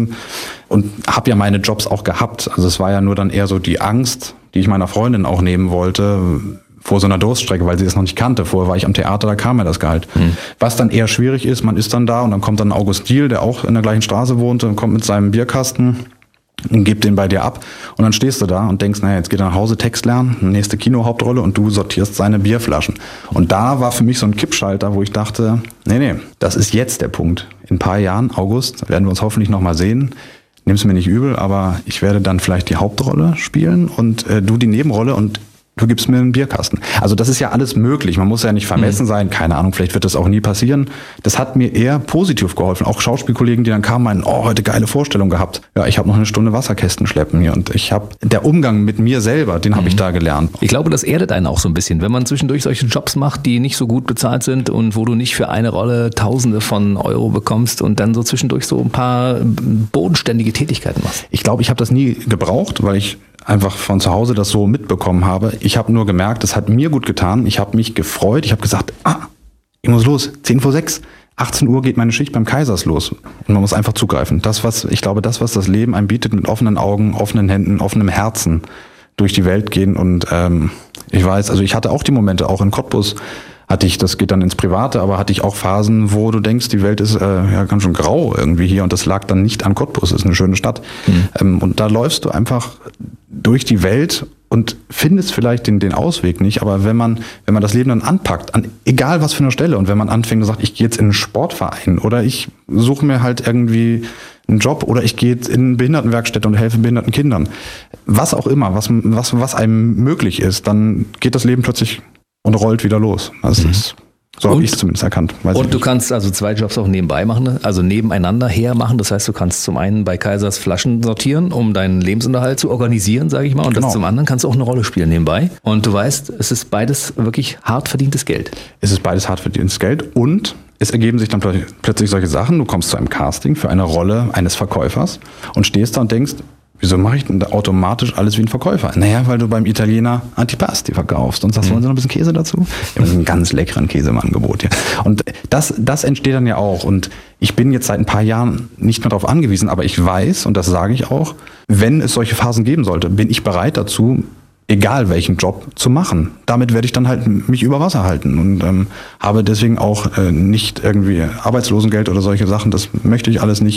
Und habe ja meine Jobs auch gehabt. Also es war ja nur dann eher so die Angst, die ich meiner Freundin auch nehmen wollte, vor so einer Durststrecke, weil sie das noch nicht kannte. Vorher war ich am Theater, da kam mir das Gehalt. Was dann eher schwierig ist, man ist dann da und dann kommt dann August Diehl, der auch in der gleichen Straße wohnte, und kommt mit seinem Bierkasten und gibt den bei dir ab, und dann stehst du da und denkst, naja, jetzt geht er nach Hause, Text lernen, nächste Kinohauptrolle, und du sortierst seine Bierflaschen. Und da war für mich so ein Kippschalter, wo ich dachte, nee, das ist jetzt der Punkt. In ein paar Jahren, August, werden wir uns hoffentlich nochmal sehen. Nimm's mir nicht übel, aber ich werde dann vielleicht die Hauptrolle spielen und du die Nebenrolle, und du gibst mir einen Bierkasten. Also das ist ja alles möglich. Man muss ja nicht vermessen sein. Keine Ahnung, vielleicht wird das auch nie passieren. Das hat mir eher positiv geholfen. Auch Schauspielkollegen, die dann kamen, meinen, heute geile Vorstellung gehabt. Ja, ich habe noch eine Stunde Wasserkästen schleppen hier. Und der Umgang mit mir selber, den habe ich da gelernt. Ich glaube, das erdet einen auch so ein bisschen, wenn man zwischendurch solche Jobs macht, die nicht so gut bezahlt sind und wo du nicht für eine Rolle Tausende von Euro bekommst und dann so zwischendurch so ein paar bodenständige Tätigkeiten machst. Ich glaube, ich habe das nie gebraucht, weil ich einfach von zu Hause das so mitbekommen habe. Ich habe nur gemerkt, es hat mir gut getan. Ich habe mich gefreut. Ich habe gesagt, ich muss los. 5:10, 18 Uhr geht meine Schicht beim Kaisers los. Und man muss einfach zugreifen. Das, was das Leben einem bietet, mit offenen Augen, offenen Händen, offenem Herzen durch die Welt gehen. Und ich weiß, also ich hatte auch die Momente, auch in Cottbus das geht dann ins Private, aber hatte ich auch Phasen, wo du denkst, die Welt ist ganz schön grau irgendwie hier, und das lag dann nicht an Cottbus, ist eine schöne Stadt. Und da läufst du einfach durch die Welt und findest vielleicht den Ausweg nicht, aber wenn man das Leben dann anpackt, egal was für eine Stelle, und wenn man anfängt und sagt, ich gehe jetzt in einen Sportverein oder ich suche mir halt irgendwie einen Job oder ich gehe in Behindertenwerkstätte und helfe behinderten Kindern, was auch immer, was einem möglich ist, dann geht das Leben plötzlich und rollt wieder los. Das ist, so habe ich es zumindest erkannt. Und du kannst also 2 Jobs auch nebenbei machen, also nebeneinander her machen. Das heißt, du kannst zum einen bei Kaisers Flaschen sortieren, um deinen Lebensunterhalt zu organisieren, sage ich mal. Und das zum anderen kannst du auch eine Rolle spielen nebenbei. Und du weißt, es ist beides wirklich hart verdientes Geld. Es ist beides hart verdientes Geld, und es ergeben sich dann plötzlich solche Sachen. Du kommst zu einem Casting für eine Rolle eines Verkäufers und stehst da und denkst, wieso mache ich denn da automatisch alles wie ein Verkäufer? Naja, weil du beim Italiener Antipasti verkaufst und sagst, wollen Sie noch ein bisschen Käse dazu? Wir haben einen ganz leckeren Käse im Angebot hier. Und das entsteht dann ja auch. Und ich bin jetzt seit ein paar Jahren nicht mehr darauf angewiesen, aber ich weiß, und das sage ich auch, wenn es solche Phasen geben sollte, bin ich bereit dazu, egal welchen Job zu machen. Damit werde ich dann halt mich über Wasser halten und habe deswegen auch nicht irgendwie Arbeitslosengeld oder solche Sachen. Das möchte ich alles nicht.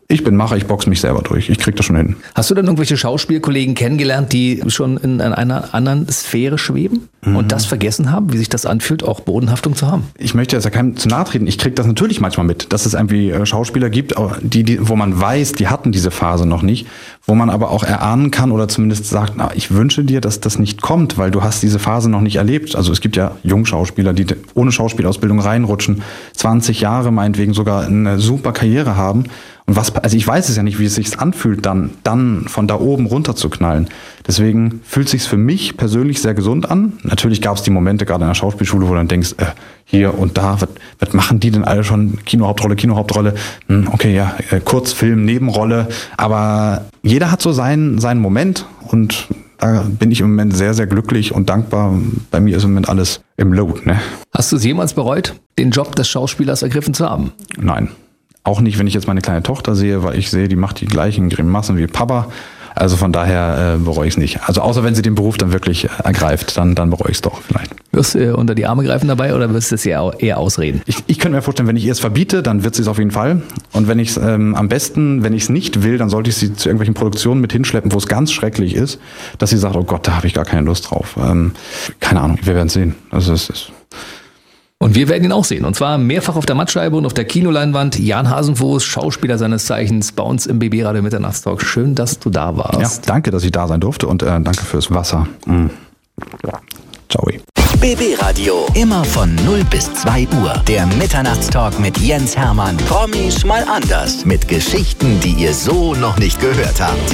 Ich bin Macher, ich boxe mich selber durch. Ich krieg das schon hin. Hast du denn irgendwelche Schauspielkollegen kennengelernt, die schon in einer anderen Sphäre schweben und das vergessen haben, wie sich das anfühlt, auch Bodenhaftung zu haben? Ich möchte jetzt ja keinem zu nahe treten. Ich kriege das natürlich manchmal mit, dass es irgendwie Schauspieler gibt, wo man weiß, die hatten diese Phase noch nicht, wo man aber auch erahnen kann oder zumindest sagt, na, ich wünsche dir, dass das nicht kommt, weil du hast diese Phase noch nicht erlebt. Also es gibt ja Jungschauspieler, die ohne Schauspielausbildung reinrutschen, 20 Jahre meinetwegen sogar eine super Karriere haben. Und also ich weiß es ja nicht, wie es sich anfühlt, dann von da oben runter zu knallen. Deswegen fühlt es sich für mich persönlich sehr gesund an. Natürlich gab es die Momente, gerade in der Schauspielschule, wo du dann denkst, hier und da, was machen die denn alle schon? Kinohauptrolle, okay, ja, Kurzfilm, Nebenrolle. Aber jeder hat so seinen Moment und da bin ich im Moment sehr, sehr glücklich und dankbar. Bei mir ist im Moment alles im Lot, ne? Hast du es jemals bereut, den Job des Schauspielers ergriffen zu haben? Nein. Auch nicht, wenn ich jetzt meine kleine Tochter sehe, weil ich sehe, die macht die gleichen Grimassen wie Papa. Also von daher bereue ich es nicht. Also außer wenn sie den Beruf dann wirklich ergreift, dann bereue ich es doch vielleicht. Wirst du unter die Arme greifen dabei oder wirst du es eher ausreden? Ich könnte mir vorstellen, wenn ich ihr es verbiete, dann wird sie es auf jeden Fall. Und wenn ich es am besten, wenn ich es nicht will, dann sollte ich sie zu irgendwelchen Produktionen mit hinschleppen, wo es ganz schrecklich ist, dass sie sagt, oh Gott, da habe ich gar keine Lust drauf. Keine Ahnung, wir werden es sehen. Also es ist... Und wir werden ihn auch sehen. Und zwar mehrfach auf der Mattscheibe und auf der Kinoleinwand. Jan Hasenfuß, Schauspieler seines Zeichens, bei uns im BB Radio Mitternachtstalk. Schön, dass du da warst. Ja, danke, dass ich da sein durfte und danke fürs Wasser. Ciao. BB Radio, immer von 0 bis 2 Uhr. Der Mitternachtstalk mit Jens Hermann. Promis mal anders. Mit Geschichten, die ihr so noch nicht gehört habt.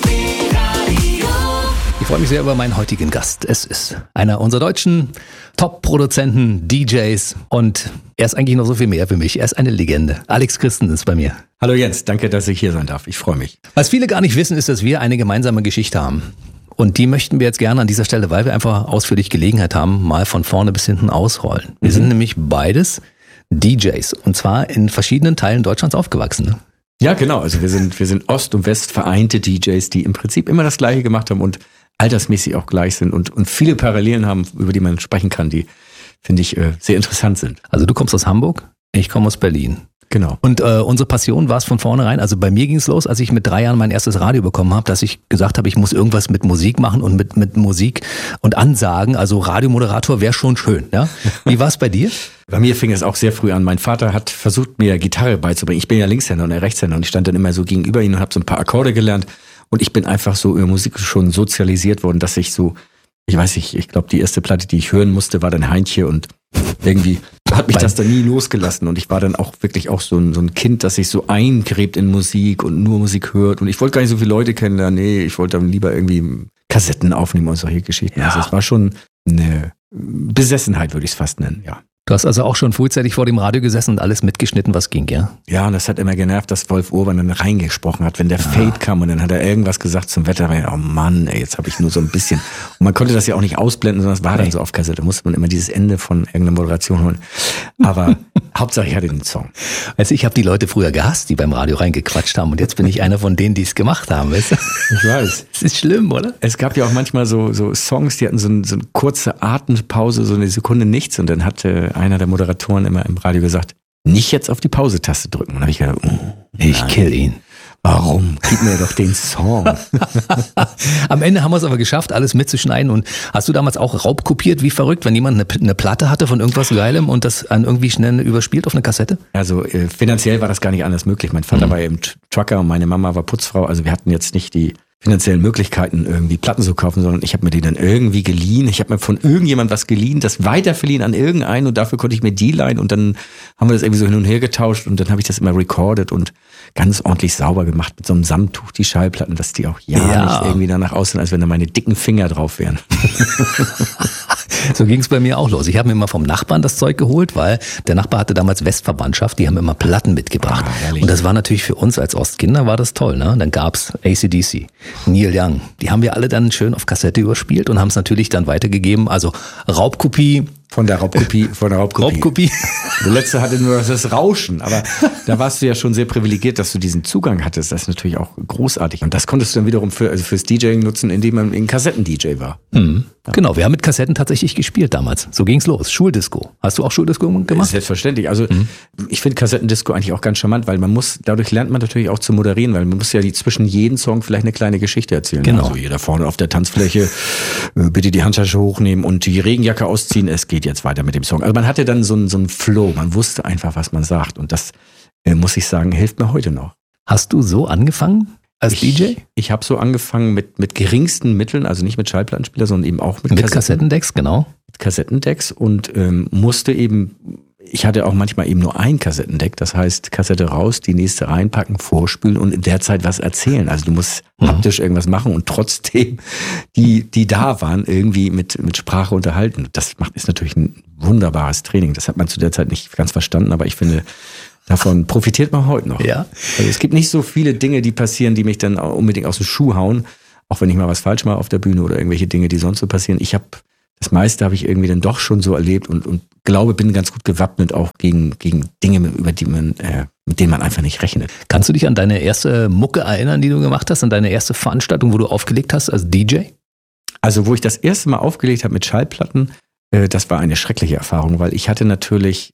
Ich freue mich sehr über meinen heutigen Gast. Es ist einer unserer deutschen Top-Produzenten, DJs und er ist eigentlich noch so viel mehr für mich. Er ist eine Legende. Alex Christen ist bei mir. Hallo Jens, danke, dass ich hier sein darf. Ich freue mich. Was viele gar nicht wissen, ist, dass wir eine gemeinsame Geschichte haben. Und die möchten wir jetzt gerne an dieser Stelle, weil wir einfach ausführlich Gelegenheit haben, mal von vorne bis hinten ausrollen. Wir sind nämlich beides DJs und zwar in verschiedenen Teilen Deutschlands aufgewachsen. Ne? Ja, genau. Also wir sind Ost und West vereinte DJs, die im Prinzip immer das Gleiche gemacht haben und altersmäßig auch gleich sind und viele Parallelen haben, über die man sprechen kann, die, finde ich, sehr interessant sind. Also du kommst aus Hamburg, ich komme aus Berlin. Genau. Und unsere Passion war es von vornherein, also bei mir ging es los, als ich mit 3 Jahren mein erstes Radio bekommen habe, dass ich gesagt habe, ich muss irgendwas mit Musik machen und mit Musik und Ansagen, also Radiomoderator wäre schon schön. Ja? Wie war es bei dir? Bei mir fing es auch sehr früh an. Mein Vater hat versucht, mir Gitarre beizubringen. Ich bin ja Linkshänder und er Rechtshänder und ich stand dann immer so gegenüber ihm und habe so ein paar Akkorde gelernt. Und ich bin einfach so über Musik schon sozialisiert worden, dass ich so, ich weiß nicht, ich glaube, die erste Platte, die ich hören musste, war dann Heintje und irgendwie hat mich das dann nie losgelassen. Und ich war dann auch wirklich auch so ein Kind, das sich so eingräbt in Musik und nur Musik hört. Und ich wollte gar nicht so viele Leute kennenlernen. Nee, ich wollte dann lieber irgendwie Kassetten aufnehmen und solche Geschichten. Ja. Also es war schon eine Besessenheit, würde ich es fast nennen, ja. Du hast also auch schon frühzeitig vor dem Radio gesessen und alles mitgeschnitten, was ging, ja? Ja, und das hat immer genervt, dass Wolf Urban dann reingesprochen hat, wenn der Fade kam und dann hat er irgendwas gesagt zum Wetter. Oh Mann, ey, jetzt habe ich nur so ein bisschen. Und man konnte das ja auch nicht ausblenden, sondern es war dann so auf Kassette. Da musste man immer dieses Ende von irgendeiner Moderation holen. Aber Hauptsache ich hatte den Song. Also ich habe die Leute früher gehasst, die beim Radio reingequatscht haben und jetzt bin ich einer von denen, die es gemacht haben, weißt du? Ich weiß. Es ist schlimm, oder? Es gab ja auch manchmal so Songs, die hatten so eine kurze Atempause, so eine Sekunde nichts und dann hatte einer der Moderatoren immer im Radio gesagt, nicht jetzt auf die Pause-Taste drücken. Und dann habe ich gedacht, ich kill ihn. Warum? Gib mir doch den Song. Am Ende haben wir es aber geschafft, alles mitzuschneiden. Und hast du damals auch raubkopiert, wie verrückt, wenn jemand eine Platte hatte von irgendwas Geilem und das an irgendwie schnell überspielt auf eine Kassette? Also finanziell war das gar nicht anders möglich. Mein Vater war eben Trucker und meine Mama war Putzfrau. Also wir hatten jetzt nicht die finanziellen Möglichkeiten, irgendwie Platten zu kaufen, sondern ich habe mir die dann irgendwie geliehen. Ich habe mir von irgendjemand was geliehen, das weiterverliehen an irgendeinen und dafür konnte ich mir die leihen und dann haben wir das irgendwie so hin und her getauscht und dann habe ich das immer recorded und ganz ordentlich sauber gemacht mit so einem Samttuch, die Schallplatten, dass die auch nicht irgendwie danach aussehen, als wenn da meine dicken Finger drauf wären. So ging es bei mir auch los. Ich habe mir immer vom Nachbarn das Zeug geholt, weil der Nachbar hatte damals Westverwandtschaft, die haben immer Platten mitgebracht. Und das war natürlich für uns als Ostkinder war das toll. Ne? Dann gab's AC/DC, Neil Young. Die haben wir alle dann schön auf Kassette überspielt und haben es natürlich dann weitergegeben. Also Raubkopie Von der Raubkopie. Raubkopie. Der letzte hatte nur das Rauschen, aber da warst du ja schon sehr privilegiert, dass du diesen Zugang hattest. Das ist natürlich auch großartig. Und das konntest du dann wiederum fürs DJing nutzen, indem man ein Kassetten-DJ war. Mhm. Ja. Genau, wir haben mit Kassetten tatsächlich gespielt damals. So ging's los. Schuldisco. Hast du auch Schuldisco gemacht? Selbstverständlich. Also ich finde Kassettendisco eigentlich auch ganz charmant, weil dadurch lernt man natürlich auch zu moderieren, weil man muss ja zwischen jedem Song vielleicht eine kleine Geschichte erzählen. Genau. Also jeder vorne auf der Tanzfläche, bitte die Handtasche hochnehmen und die Regenjacke ausziehen. Es geht jetzt weiter mit dem Song. Also man hatte dann so einen Flow. Man wusste einfach, was man sagt. Und das, muss ich sagen, hilft mir heute noch. Hast du so angefangen? Als DJ? Ich habe so angefangen mit geringsten Mitteln, also nicht mit Schallplattenspieler, sondern eben auch mit Kassettendecks, genau. Mit Kassettendecks und musste eben, ich hatte auch manchmal eben nur ein Kassettendeck, das heißt Kassette raus, die nächste reinpacken, vorspülen und in der Zeit was erzählen. Also du musst haptisch irgendwas machen und trotzdem die da waren, irgendwie mit Sprache unterhalten. Das ist natürlich ein wunderbares Training. Das hat man zu der Zeit nicht ganz verstanden, aber ich finde, davon profitiert man heute noch. Ja. Also es gibt nicht so viele Dinge, die passieren, die mich dann unbedingt aus dem Schuh hauen, auch wenn ich mal was falsch mache auf der Bühne oder irgendwelche Dinge, die sonst so passieren. Das meiste habe ich irgendwie dann doch schon so erlebt und glaube, bin ganz gut gewappnet auch gegen Dinge, mit denen man einfach nicht rechnet. Kannst du dich an deine erste Mucke erinnern, die du gemacht hast, an deine erste Veranstaltung, wo du aufgelegt hast als DJ? Also wo ich das erste Mal aufgelegt habe mit Schallplatten, das war eine schreckliche Erfahrung, weil ich hatte natürlich,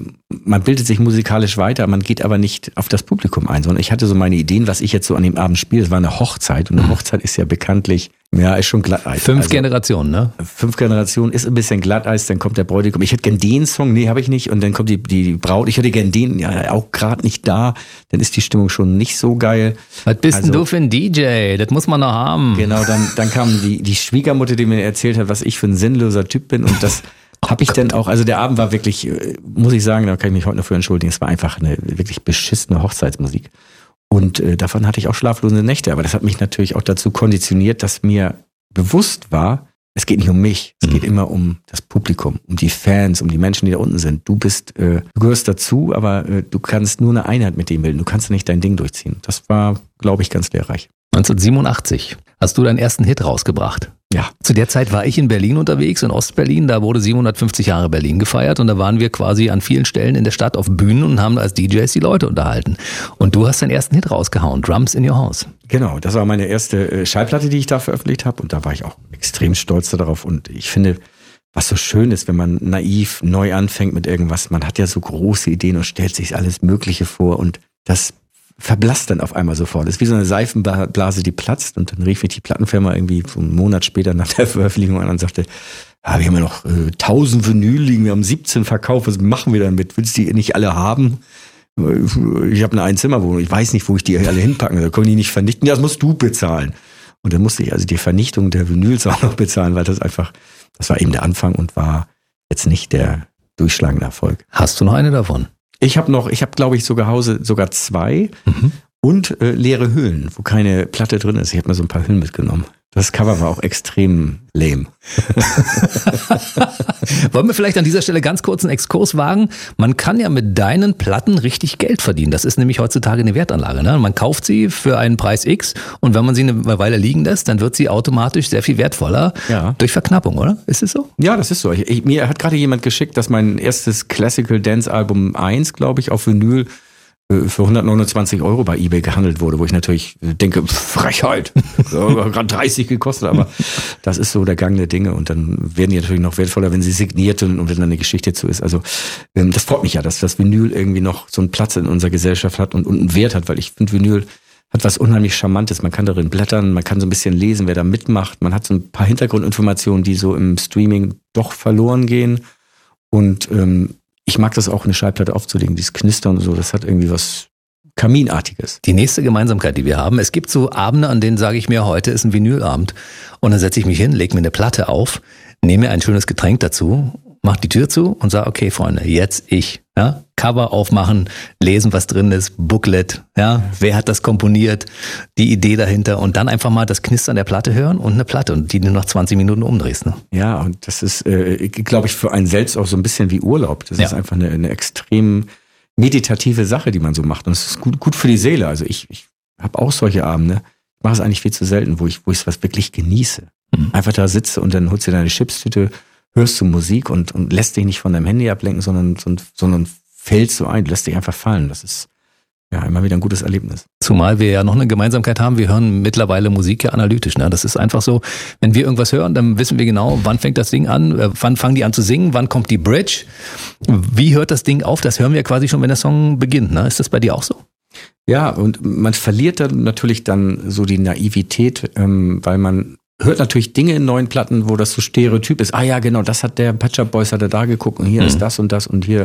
man bildet sich musikalisch weiter, man geht aber nicht auf das Publikum ein, sondern ich hatte so meine Ideen, was ich jetzt so an dem Abend spiele. Es war eine Hochzeit und eine Hochzeit ist ja bekanntlich, ist schon Glatteis. 5 Generationen, ne? 5 Generationen ist ein bisschen Glatteis, dann kommt der Bräutigam. Ich hätte gern den Song, nee, habe ich nicht. Und dann kommt die Braut, ich hätte gern den, ja, auch gerade nicht da. Dann ist die Stimmung schon nicht so geil. Was bist denn du für ein DJ? Das muss man noch haben. Genau, dann kam die Schwiegermutter, die mir erzählt hat, was ich für ein sinnloser Typ bin. Und das habe ich dann auch, also der Abend war wirklich, muss ich sagen, da kann ich mich heute noch für entschuldigen, es war einfach eine wirklich beschissene Hochzeitsmusik. Und davon hatte ich auch schlaflose Nächte. Aber das hat mich natürlich auch dazu konditioniert, dass mir bewusst war, es geht nicht um mich. Es geht immer um das Publikum, um die Fans, um die Menschen, die da unten sind. Du gehörst dazu, aber du kannst nur eine Einheit mit dem bilden. Du kannst nicht dein Ding durchziehen. Das war, glaube ich, ganz lehrreich. 1987 hast du deinen ersten Hit rausgebracht. Ja. Zu der Zeit war ich in Berlin unterwegs, in Ostberlin. Da wurde 750 Jahre Berlin gefeiert und da waren wir quasi an vielen Stellen in der Stadt auf Bühnen und haben als DJs die Leute unterhalten. Und du hast deinen ersten Hit rausgehauen, Drums in Your House. Genau, das war meine erste Schallplatte, die ich da veröffentlicht habe und da war ich auch extrem stolz darauf und ich finde, was so schön ist, wenn man naiv neu anfängt mit irgendwas, man hat ja so große Ideen und stellt sich alles Mögliche vor und das verblasst dann auf einmal sofort. Das ist wie so eine Seifenblase, die platzt und dann rief mich die Plattenfirma irgendwie so einen Monat später nach der Veröffentlichung an und sagte, wir haben ja noch 1000 Vinyl liegen, wir haben 17 verkauft, was machen wir damit? Willst du die nicht alle haben? Ich habe eine Einzimmerwohnung, ich weiß nicht, wo ich die alle hinpacken soll, können die nicht vernichten? Ja, das musst du bezahlen. Und dann musste ich also die Vernichtung der Vinyls auch noch bezahlen, weil das war eben der Anfang und war jetzt nicht der durchschlagende Erfolg. Hast du noch eine davon? Ich habe glaube ich, sogar 2 und leere Hüllen, wo keine Platte drin ist. Ich habe mir so ein paar Hüllen mitgenommen. Das Cover war auch extrem lame. Wollen wir vielleicht an dieser Stelle ganz kurz einen Exkurs wagen? Man kann ja mit deinen Platten richtig Geld verdienen. Das ist nämlich heutzutage eine Wertanlage. Ne? Man kauft sie für einen Preis X und wenn man sie eine Weile liegen lässt, dann wird sie automatisch sehr viel wertvoller durch Verknappung, oder? Ist es so? Ja, das ist so. Mir hat gerade jemand geschickt, dass mein erstes Classical Dance Album 1, glaube ich, auf Vinyl für 129 € bei eBay gehandelt wurde, wo ich natürlich denke, Frechheit, gerade 30 gekostet, aber das ist so der Gang der Dinge und dann werden die natürlich noch wertvoller, wenn sie signiert und wenn dann eine Geschichte zu ist. Also das freut mich ja, dass das Vinyl irgendwie noch so einen Platz in unserer Gesellschaft hat und einen Wert hat, weil ich finde, Vinyl hat was unheimlich Charmantes. Man kann darin blättern, man kann so ein bisschen lesen, wer da mitmacht. Man hat so ein paar Hintergrundinformationen, die so im Streaming doch verloren gehen und ich mag das auch, eine Schallplatte aufzulegen, dieses Knistern und so, das hat irgendwie was Kaminartiges. Die nächste Gemeinsamkeit, die wir haben, es gibt so Abende, an denen sage ich mir, heute ist ein Vinylabend und dann setze ich mich hin, lege mir eine Platte auf, nehme mir ein schönes Getränk dazu, mach die Tür zu und sage, okay Freunde, jetzt ich. Ja? Cover aufmachen, lesen, was drin ist, Booklet, ja, wer hat das komponiert, die Idee dahinter und dann einfach mal das Knistern der Platte hören und eine Platte und die du nach 20 Minuten umdrehst. Ne? Ja, und das ist, glaube ich, für einen selbst auch so ein bisschen wie Urlaub. Das ist einfach eine extrem meditative Sache, die man so macht und es ist gut für die Seele. Also ich habe auch solche Abende, ich mache es eigentlich viel zu selten, wo ich es was wirklich genieße. Einfach da sitze und dann holst du deine Chipstüte, hörst du Musik und lässt dich nicht von deinem Handy ablenken, sondern fällst so ein, du lässt dich einfach fallen. Das ist ja immer wieder ein gutes Erlebnis. Zumal wir ja noch eine Gemeinsamkeit haben, wir hören mittlerweile Musik ja analytisch. Ne? Das ist einfach so, wenn wir irgendwas hören, dann wissen wir genau, wann fängt das Ding an, wann fangen die an zu singen, wann kommt die Bridge, wie hört das Ding auf, das hören wir quasi schon, wenn der Song beginnt. Ne? Ist das bei dir auch so? Ja, und man verliert dann natürlich dann so die Naivität, weil man hört natürlich Dinge in neuen Platten, wo das so Stereotyp ist. Ah ja, genau, das hat der Pet Shop Boys, hat er da geguckt und hier ist das und hier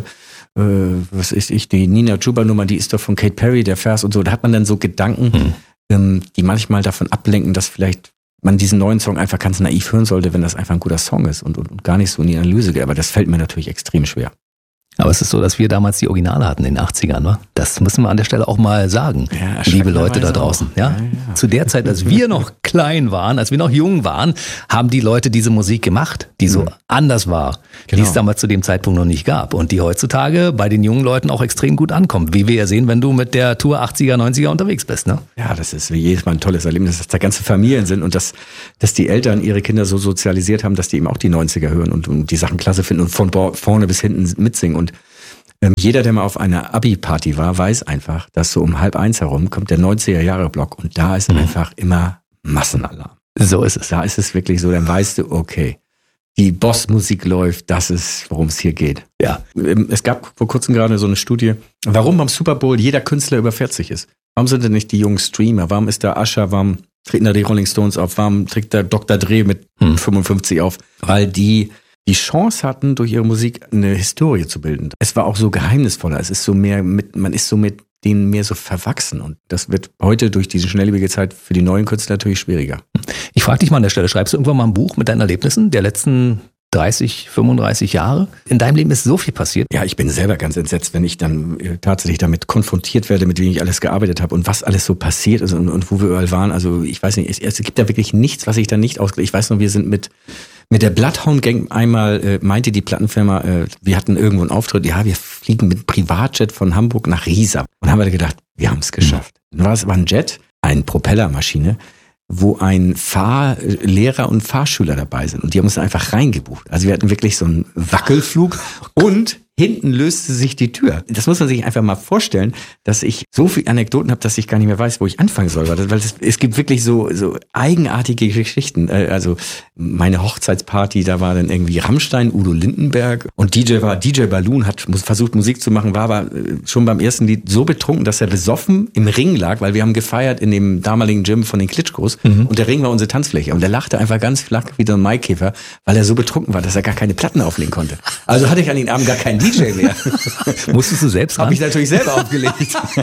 was ist die Nina Chuba Nummer, die ist doch von Kate Perry, der Vers und so. Da hat man dann so Gedanken, die manchmal davon ablenken, dass vielleicht man diesen neuen Song einfach ganz naiv hören sollte, wenn das einfach ein guter Song ist und gar nicht so in die Analyse geht. Aber das fällt mir natürlich extrem schwer. Aber es ist so, dass wir damals die Originale hatten in den 80ern, wa? Das müssen wir an der Stelle auch mal sagen, ja, liebe Leute da draußen. Ja? Zu der Zeit, als wir noch klein waren, als wir noch jung waren, haben die Leute diese Musik gemacht, die so anders war, die es damals zu dem Zeitpunkt noch nicht gab und die heutzutage bei den jungen Leuten auch extrem gut ankommt, wie wir ja sehen, wenn du mit der Tour 80er, 90er unterwegs bist. Ne? Ja, das ist wie jedes Mal ein tolles Erlebnis, dass da ganze Familien sind und dass die Eltern ihre Kinder so sozialisiert haben, dass die eben auch die 90er hören und die Sachen klasse finden und von vorne bis hinten mitsingen. Und jeder, der mal auf einer Abi-Party war, weiß einfach, dass so um 12:30 herum kommt der 90er-Jahre-Block und da ist einfach immer Massenalarm. So ist es. Da ist es wirklich so, dann weißt du, okay, die Boss-Musik läuft, das ist, worum es hier geht. Ja. Es gab vor kurzem gerade so eine Studie, warum beim Super Bowl jeder Künstler über 40 ist. Warum sind denn nicht die jungen Streamer? Warum ist da Usher? Warum treten da die Rolling Stones auf? Warum trägt da Dr. Dre mit 55 auf? Weil die Chance hatten, durch ihre Musik eine Historie zu bilden. Es war auch so geheimnisvoller. Es ist so man ist so mit denen mehr so verwachsen. Und das wird heute durch diese schnelllebige Zeit für die neuen Künstler natürlich schwieriger. Ich frage dich mal an der Stelle, schreibst du irgendwann mal ein Buch mit deinen Erlebnissen der letzten 30, 35 Jahre? In deinem Leben ist so viel passiert. Ja, ich bin selber ganz entsetzt, wenn ich dann tatsächlich damit konfrontiert werde, mit wem ich alles gearbeitet habe und was alles so passiert ist und wo wir überall waren. Also ich weiß nicht, es gibt da wirklich nichts, was ich da nicht ausgelegt. Ich weiß noch, wir sind mit der Bloodhound Gang einmal, meinte die Plattenfirma, wir hatten irgendwo einen Auftritt, ja, wir fliegen mit Privatjet von Hamburg nach Riesa. Und haben wir gedacht, wir haben es geschafft. Dann war ein Jet, eine Propellermaschine, wo ein Fahrlehrer und Fahrschüler dabei sind. Und die haben uns einfach reingebucht. Also wir hatten wirklich so einen Wackelflug und hinten löste sich die Tür. Das muss man sich einfach mal vorstellen, dass ich so viele Anekdoten habe, dass ich gar nicht mehr weiß, wo ich anfangen soll. Weil es gibt wirklich so eigenartige Geschichten. Also meine Hochzeitsparty, da war dann irgendwie Rammstein, Udo Lindenberg und DJ Balloon, hat versucht Musik zu machen, war aber schon beim ersten Lied so betrunken, dass er besoffen im Ring lag, weil wir haben gefeiert in dem damaligen Gym von den Klitschkos und der Ring war unsere Tanzfläche und der lachte einfach ganz flach wie so ein Maikäfer, weil er so betrunken war, dass er gar keine Platten auflegen konnte. Also hatte ich an den Abend gar keinen DJ mehr. Musstest du selbst ran? Habe ich natürlich selber aufgelegt.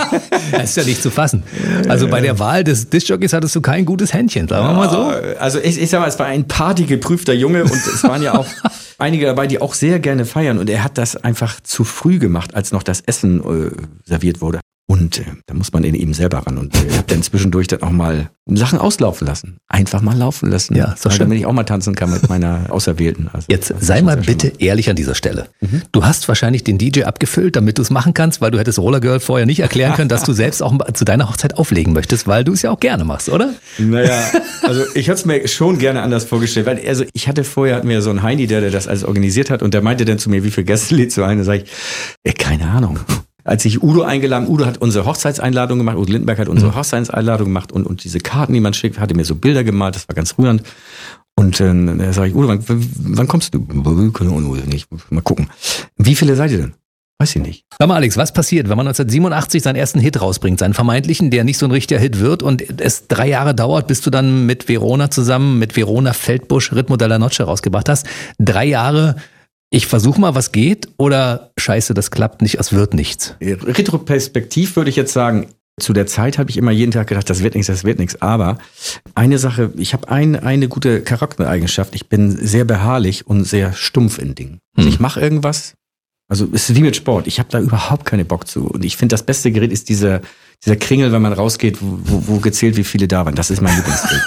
Das ist ja nicht zu fassen. Also bei der Wahl des Diskjockeys hattest du kein gutes Händchen, sagen wir mal so. Also ich sag mal, es war ein partygeprüfter Junge und es waren ja auch einige dabei, die auch sehr gerne feiern und er hat das einfach zu früh gemacht, als noch das Essen serviert wurde. Und da muss man eben selber ran. Und ich habe dann zwischendurch dann auch mal Sachen auslaufen lassen. Einfach mal laufen lassen. Ja, ist doch schön. Damit ich auch mal tanzen kann mit meiner Auserwählten. Also, jetzt sei mal bitte ehrlich an dieser Stelle. Du hast wahrscheinlich den DJ abgefüllt, damit du es machen kannst, weil du hättest Roller Girl vorher nicht erklären können, dass du selbst auch zu deiner Hochzeit auflegen möchtest, weil du es ja auch gerne machst, oder? Naja, also ich hätte es mir schon gerne anders vorgestellt. Weil also hatten wir so einen Heini, der das alles organisiert hat und der meinte dann zu mir, wie viele Gäste lädst du ein? Da sage ich, keine Ahnung. Als ich Udo eingeladen, Udo hat unsere Hochzeitseinladung gemacht, Udo Lindenberg hat unsere Hochzeitseinladung gemacht und diese Karten, die man schickt, hatte mir so Bilder gemalt, das war ganz rührend. Und dann sage ich, Udo, wann kommst du? Nicht. Mal gucken. Wie viele seid ihr denn? Weiß ich nicht. Sag mal, Alex, was passiert, wenn man 1987 seinen ersten Hit rausbringt, seinen vermeintlichen, der nicht so ein richtiger Hit wird und es 3 Jahre dauert, bis du dann mit Verona zusammen, mit Verona Feldbusch Ritmo della Noche rausgebracht hast? 3 Jahre. Ich versuche mal, was geht, oder scheiße, das klappt nicht, es wird nichts? Retroperspektiv würde ich jetzt sagen, zu der Zeit habe ich immer jeden Tag gedacht, das wird nichts. Aber eine Sache, ich habe eine gute Charaktereigenschaft. Ich bin sehr beharrlich und sehr stumpf in Dingen. Also ich mache irgendwas, also es ist wie mit Sport. Ich habe da überhaupt keine Bock zu. Und ich finde, das beste Gerät ist dieser Kringel, wenn man rausgeht, wo gezählt, wie viele da waren. Das ist mein Lieblingsgerät.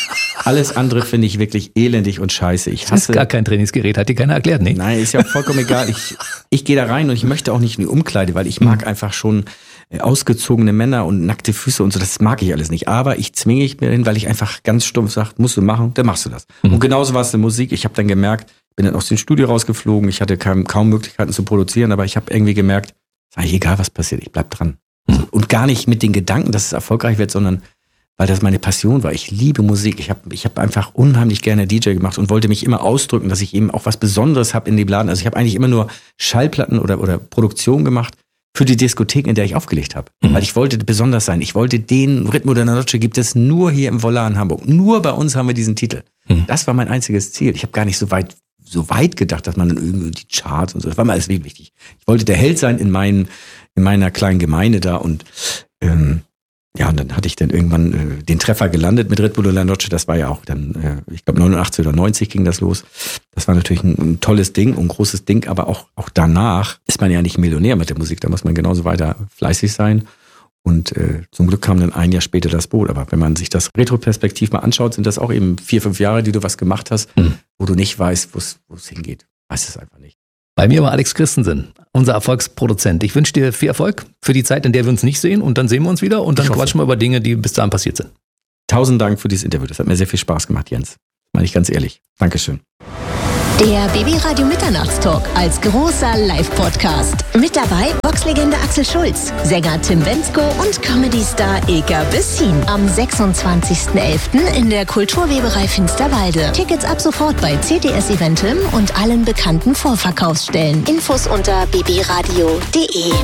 Alles andere finde ich wirklich elendig und scheiße. Das ist gar kein Trainingsgerät, hat dir keiner erklärt, ne? Nein, ist ja auch vollkommen egal. Ich gehe da rein und ich möchte auch nicht in die Umkleide, weil ich mag einfach schon ausgezogene Männer und nackte Füße und so, das mag ich alles nicht. Aber ich zwinge mich mir hin, weil ich einfach ganz stumpf sage, musst du machen, dann machst du das. Und genauso war es in der Musik. Ich habe dann gemerkt, bin dann aus dem Studio rausgeflogen. Ich hatte kaum Möglichkeiten zu produzieren, aber ich habe irgendwie gemerkt, ist eigentlich egal, was passiert, ich bleib dran. Und gar nicht mit den Gedanken, dass es erfolgreich wird, sondern weil das meine Passion war. Ich liebe Musik. Ich hab einfach unheimlich gerne DJ gemacht und wollte mich immer ausdrücken, dass ich eben auch was Besonderes habe in dem Laden. Also ich habe eigentlich immer nur Schallplatten oder Produktion gemacht für die Diskothek, in der ich aufgelegt habe. Weil ich wollte besonders sein. Ich wollte den Ritmo della Noche gibt es nur hier im Volar in Hamburg. Nur bei uns haben wir diesen Titel. Das war mein einziges Ziel. Ich habe gar nicht so weit gedacht, dass man dann irgendwie die Charts und so, das war mir alles wichtig. Ich wollte der Held sein in meiner kleinen Gemeinde da und und dann hatte ich dann irgendwann den Treffer gelandet mit Ritmo della Noche. Das war ja auch dann, ich glaube 89 oder 90 ging das los. Das war natürlich ein tolles Ding, ein großes Ding, aber auch danach ist man ja nicht Millionär mit der Musik. Da muss man genauso weiter fleißig sein. Und zum Glück kam dann ein Jahr später das Boot. Aber wenn man sich das retroperspektiv mal anschaut, sind das auch eben 4-5 Jahre, die du was gemacht hast, wo du nicht weißt, wo es hingeht. Weißt es einfach nicht. Bei mir war Alex Christensen, unser Erfolgsproduzent. Ich wünsche dir viel Erfolg für die Zeit, in der wir uns nicht sehen. Und dann sehen wir uns wieder und dann quatschen wir über Dinge, die bis dahin passiert sind. 1000 Dank für dieses Interview. Das hat mir sehr viel Spaß gemacht, Jens. Meine ich ganz ehrlich. Dankeschön. Der BB-Radio Mitternachtstalk als großer Live-Podcast. Mit dabei Boxlegende Axel Schulz, Sänger Tim Bendzko und Comedy-Star Ilka Bessin. Am 26.11. in der Kulturweberei Finsterwalde. Tickets ab sofort bei CTS Eventim und allen bekannten Vorverkaufsstellen. Infos unter bbradio.de.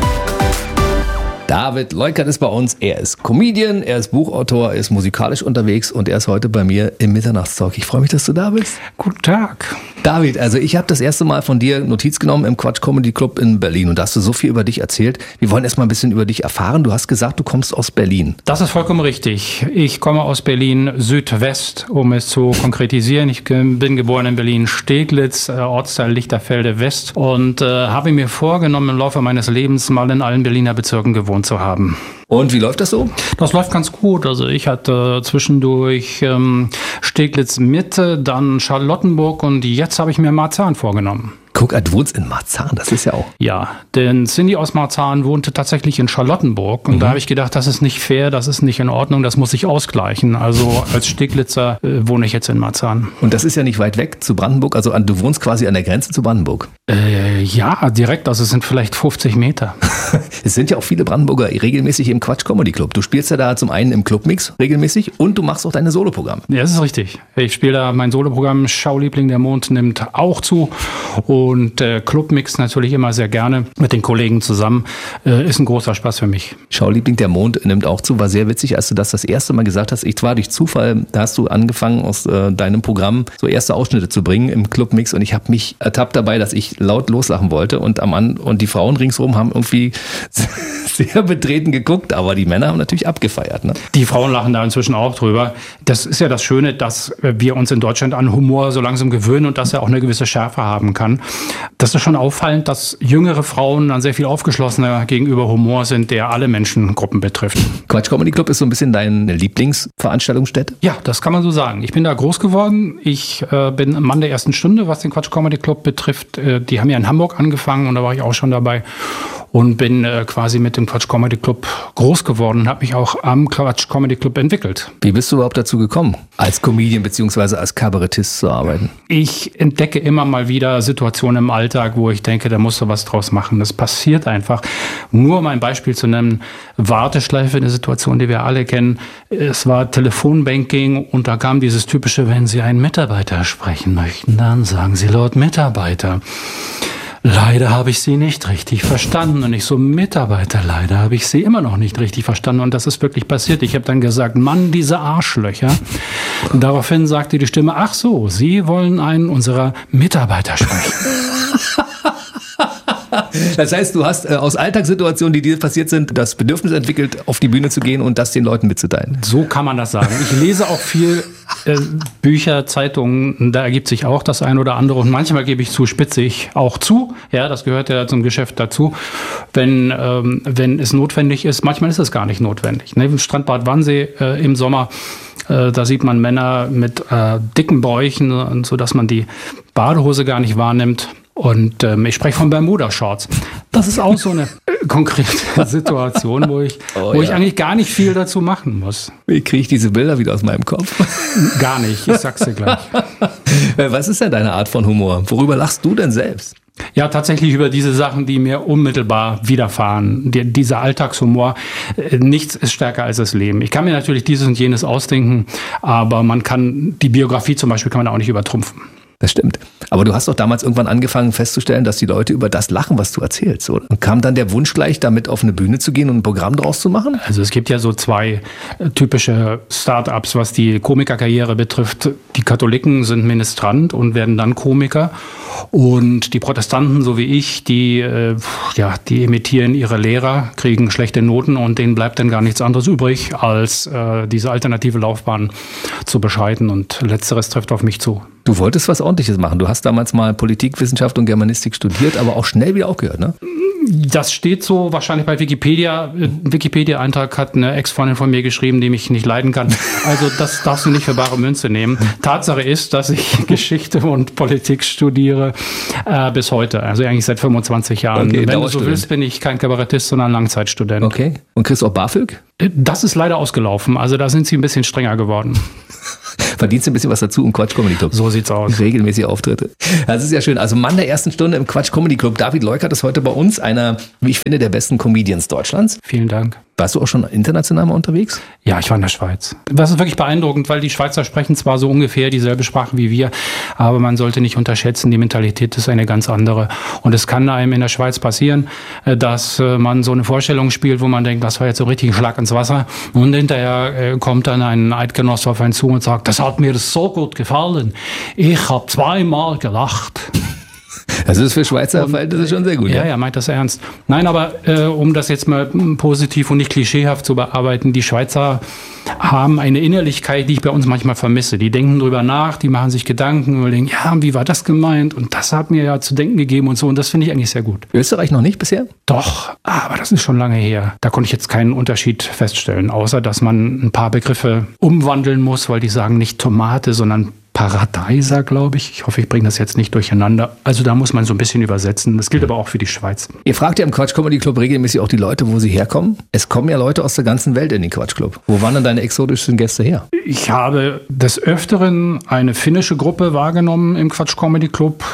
David Leukert ist bei uns. Er ist Comedian, er ist Buchautor, er ist musikalisch unterwegs und er ist heute bei mir im Mitternachtstalk. Ich freue mich, dass du da bist. Guten Tag. David, also ich habe das erste Mal von dir Notiz genommen im Quatsch Comedy Club in Berlin und da hast du so viel über dich erzählt. Wir wollen erst mal ein bisschen über dich erfahren. Du hast gesagt, du kommst aus Berlin. Das ist vollkommen richtig. Ich komme aus Berlin Südwest, um es zu konkretisieren. Ich bin geboren in Berlin-Steglitz, Ortsteil Lichterfelde West und habe mir vorgenommen, im Laufe meines Lebens mal in allen Berliner Bezirken gewohnt zu haben. Und wie läuft das so? Das läuft ganz gut. Also ich hatte zwischendurch Steglitz Mitte, dann Charlottenburg und jetzt habe ich mir Marzahn vorgenommen. Guck, du wohnst in Marzahn, das ist ja auch... Ja, denn Cindy aus Marzahn wohnte tatsächlich in Charlottenburg und da habe ich gedacht, das ist nicht fair, das ist nicht in Ordnung, das muss ich ausgleichen. Also als Steglitzer wohne ich jetzt in Marzahn. Und das ist ja nicht weit weg zu Brandenburg, also du wohnst quasi an der Grenze zu Brandenburg. Ja, direkt, also es sind vielleicht 50 Meter. Es sind ja auch viele Brandenburger regelmäßig im Quatsch Comedy Club. Du spielst ja da zum einen im Clubmix regelmäßig und du machst auch deine Soloprogramm. Ja, das ist richtig. Ich spiele da mein Soloprogramm Schauliebling der Mond nimmt auch zu. Und Clubmix natürlich immer sehr gerne mit den Kollegen zusammen. Ist ein großer Spaß für mich. Schauliebling der Mond nimmt auch zu. War sehr witzig, als du das erste Mal gesagt hast. Ich war durch Zufall, da hast du angefangen aus deinem Programm so erste Ausschnitte zu bringen im Clubmix und ich habe mich ertappt dabei, dass ich laut loslachen wollte und die Frauen ringsherum haben irgendwie sehr betreten geguckt, aber die Männer haben natürlich abgefeiert. Ne? Die Frauen lachen da inzwischen auch drüber. Das ist ja das Schöne, dass wir uns in Deutschland an Humor so langsam gewöhnen und dass er auch eine gewisse Schärfe haben kann. Das ist schon auffallend, dass jüngere Frauen dann sehr viel aufgeschlossener gegenüber Humor sind, der alle Menschengruppen betrifft. Quatsch Comedy Club ist so ein bisschen deine Lieblingsveranstaltungsstätte? Ja, das kann man so sagen. Ich bin da groß geworden. Ich bin Mann der ersten Stunde, was den Quatsch Comedy Club betrifft. Die haben ja in Hamburg angefangen und da war ich auch schon dabei. Und bin quasi mit dem Quatsch Comedy Club groß geworden und habe mich auch am Quatsch Comedy Club entwickelt. Wie bist du überhaupt dazu gekommen, als Comedian bzw. als Kabarettist zu arbeiten? Ich entdecke immer mal wieder Situationen im Alltag, wo ich denke, da musst du was draus machen. Das passiert einfach. Nur um ein Beispiel zu nennen, Warteschleife, eine Situation, die wir alle kennen. Es war Telefonbanking und da kam dieses typische, wenn Sie einen Mitarbeiter sprechen möchten, dann sagen Sie laut Mitarbeiter. Leider habe ich Sie nicht richtig verstanden. Und ich so, Mitarbeiter, leider habe ich Sie immer noch nicht richtig verstanden. Und das ist wirklich passiert. Ich habe dann gesagt, Mann, diese Arschlöcher. Und daraufhin sagte die Stimme, ach so, Sie wollen einen unserer Mitarbeiter sprechen. Das heißt, du hast aus Alltagssituationen, die dir passiert sind, das Bedürfnis entwickelt, auf die Bühne zu gehen und das den Leuten mitzuteilen. So kann man das sagen. Ich lese auch viel Bücher, Zeitungen, da ergibt sich auch das eine oder andere. Und manchmal gebe ich zu, spitze ich auch zu. Ja, das gehört ja zum Geschäft dazu. Wenn es notwendig ist, manchmal ist es gar nicht notwendig. Ne? Im Strandbad Wannsee im Sommer, da sieht man Männer mit dicken Bäuchen, sodass man die Badehose gar nicht wahrnimmt. Und ich spreche von Bermuda-Shorts. Das ist auch so eine konkrete Situation, wo ich eigentlich gar nicht viel dazu machen muss. Wie kriege ich diese Bilder wieder aus meinem Kopf? Gar nicht, ich sag's dir gleich. Was ist denn deine Art von Humor? Worüber lachst du denn selbst? Ja, tatsächlich über diese Sachen, die mir unmittelbar widerfahren. Dieser Alltagshumor, nichts ist stärker als das Leben. Ich kann mir natürlich dieses und jenes ausdenken, aber die Biografie zum Beispiel kann man auch nicht übertrumpfen. Das stimmt. Aber du hast doch damals irgendwann angefangen festzustellen, dass die Leute über das lachen, was du erzählst, oder? Und kam dann der Wunsch gleich, damit auf eine Bühne zu gehen und ein Programm draus zu machen? Also es gibt ja so 2 typische Start-ups, was die Komikerkarriere betrifft. Die Katholiken sind Ministrant und werden dann Komiker. Und die Protestanten, so wie ich, die imitieren ihre Lehrer, kriegen schlechte Noten und denen bleibt dann gar nichts anderes übrig, als diese alternative Laufbahn zu beschreiten. Und Letzteres trifft auf mich zu. Du wolltest was Ordentliches machen. Du hast damals mal Politikwissenschaft und Germanistik studiert, aber auch schnell wieder aufgehört, ne? Das steht so wahrscheinlich bei Wikipedia. Ein Wikipedia-Eintrag hat eine Ex-Freundin von mir geschrieben, die mich nicht leiden kann. Also das darfst du nicht für bare Münze nehmen. Tatsache ist, dass ich Geschichte und Politik studiere bis heute. Also eigentlich seit 25 Jahren. Okay, wenn du so willst, bin ich kein Kabarettist, sondern Langzeitstudent. Okay. Und kriegst du auch BAföG? Das ist leider ausgelaufen. Also da sind sie ein bisschen strenger geworden. Verdienst du ein bisschen was dazu im Quatsch Comedy Club? So sieht's aus. Regelmäßige Auftritte. Das ist ja schön. Also Mann der ersten Stunde im Quatsch Comedy Club. David Leukert ist heute bei uns, einer, wie ich finde, der besten Comedians Deutschlands. Vielen Dank. Warst du auch schon international mal unterwegs? Ja, ich war in der Schweiz. Das ist wirklich beeindruckend, weil die Schweizer sprechen zwar so ungefähr dieselbe Sprache wie wir, aber man sollte nicht unterschätzen, die Mentalität ist eine ganz andere. Und es kann einem in der Schweiz passieren, dass man so eine Vorstellung spielt, wo man denkt, das war jetzt so richtig ein Schlag ins Wasser. Und hinterher kommt dann ein Eidgenosse auf einen zu und sagt, das hat mir so gut gefallen. Ich habe 2-mal gelacht. Das ist für Schweizer Verhältnisse schon sehr gut. Ja, meint das ernst. Nein, aber um das jetzt mal positiv und nicht klischeehaft zu bearbeiten, die Schweizer haben eine Innerlichkeit, die ich bei uns manchmal vermisse. Die denken drüber nach, die machen sich Gedanken, überlegen, ja, wie war das gemeint? Und das hat mir ja zu denken gegeben und so. Und das finde ich eigentlich sehr gut. Österreich noch nicht bisher? Doch, aber das ist schon lange her. Da konnte ich jetzt keinen Unterschied feststellen, außer dass man ein paar Begriffe umwandeln muss, weil die sagen nicht Tomate, sondern Paradeiser, glaube ich. Ich hoffe, ich bringe das jetzt nicht durcheinander. Also da muss man so ein bisschen übersetzen. Das gilt aber auch für die Schweiz. Ihr fragt ja im Quatsch Comedy Club regelmäßig auch die Leute, wo sie herkommen. Es kommen ja Leute aus der ganzen Welt in den Quatsch Club. Wo waren denn deine exotischsten Gäste her? Ich habe des Öfteren eine finnische Gruppe wahrgenommen im Quatsch Comedy Club,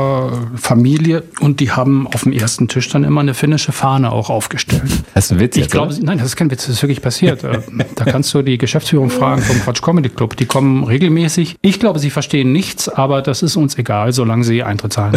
Familie. Und die haben auf dem ersten Tisch dann immer eine finnische Fahne auch aufgestellt. Das ist ein Witz. Ich glaube, nein, das ist kein Witz. Das ist wirklich passiert. Da kannst du die Geschäftsführung fragen vom Quatsch Comedy Club. Die kommen regelmäßig. Ich glaube, sie verstehen nichts, aber das ist uns egal, solange sie Eintritt zahlen.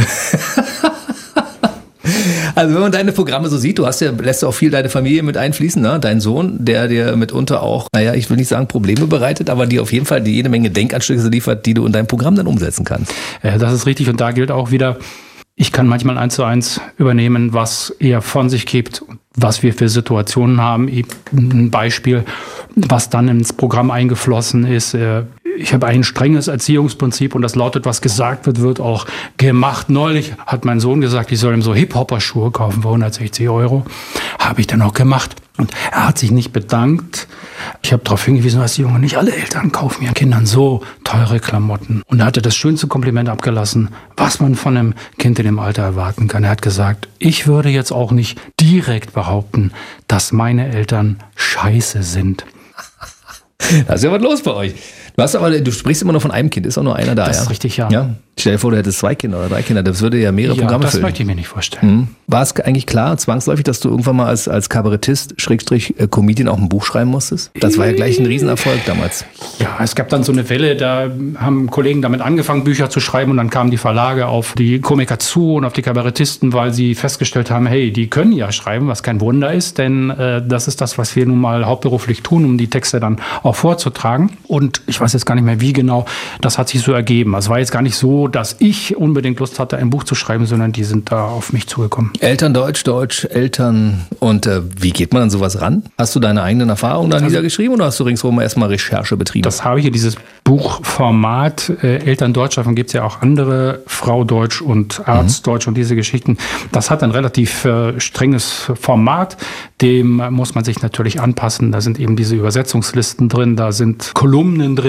Also wenn man deine Programme so sieht, lässt du auch viel deine Familie mit einfließen, ne? Dein Sohn, der dir mitunter auch, ich will nicht sagen Probleme bereitet, aber die auf jeden Fall jede Menge Denkanstöße liefert, die du in deinem Programm dann umsetzen kannst. Das ist richtig und da gilt auch wieder, ich kann manchmal 1:1 übernehmen, was er von sich gibt, was wir für Situationen haben. Ein Beispiel, was dann ins Programm eingeflossen ist. Ich habe ein strenges Erziehungsprinzip und das lautet, was gesagt wird, wird auch gemacht. Neulich hat mein Sohn gesagt, ich soll ihm so Hip-Hopper-Schuhe kaufen für 160 €. Habe ich dann auch gemacht. Und er hat sich nicht bedankt. Ich habe darauf hingewiesen, dass die Junge, nicht alle Eltern kaufen ihren Kindern so teure Klamotten. Und er hatte das schönste Kompliment abgelassen, was man von einem Kind in dem Alter erwarten kann. Er hat gesagt, ich würde jetzt auch nicht direkt behaupten, dass meine Eltern scheiße sind. Da ist ja was los bei euch. Du sprichst immer nur von einem Kind, ist auch nur einer da, das ist richtig, ja. Stell dir vor, du hättest 2 Kinder oder 3 Kinder, das würde ja mehrere Programme füllen. Das möchte ich mir nicht vorstellen. War es eigentlich klar, zwangsläufig, dass du irgendwann mal als Kabarettist, Comedian auch ein Buch schreiben musstest? Das war ja gleich ein Riesenerfolg damals. Ja, es gab dann so eine Welle, da haben Kollegen damit angefangen, Bücher zu schreiben und dann kamen die Verlage auf die Komiker zu und auf die Kabarettisten, weil sie festgestellt haben, hey, die können ja schreiben, was kein Wunder ist, denn das ist das, was wir nun mal hauptberuflich tun, um die Texte dann auch vorzutragen. Und ich weiß jetzt gar nicht mehr, wie genau, das hat sich so ergeben. Es war jetzt gar nicht so, dass ich unbedingt Lust hatte, ein Buch zu schreiben, sondern die sind da auf mich zugekommen. Eltern Deutsch, Eltern. Und wie geht man an sowas ran? Hast du deine eigenen Erfahrungen da niedergeschrieben oder hast du ringsherum erstmal Recherche betrieben? Das habe ich hier, dieses Buchformat. Eltern Deutsch, davon gibt es ja auch andere, Frau Deutsch und Arzt Deutsch und diese Geschichten. Das hat ein relativ strenges Format. Dem muss man sich natürlich anpassen. Da sind eben diese Übersetzungslisten drin, da sind Kolumnen drin,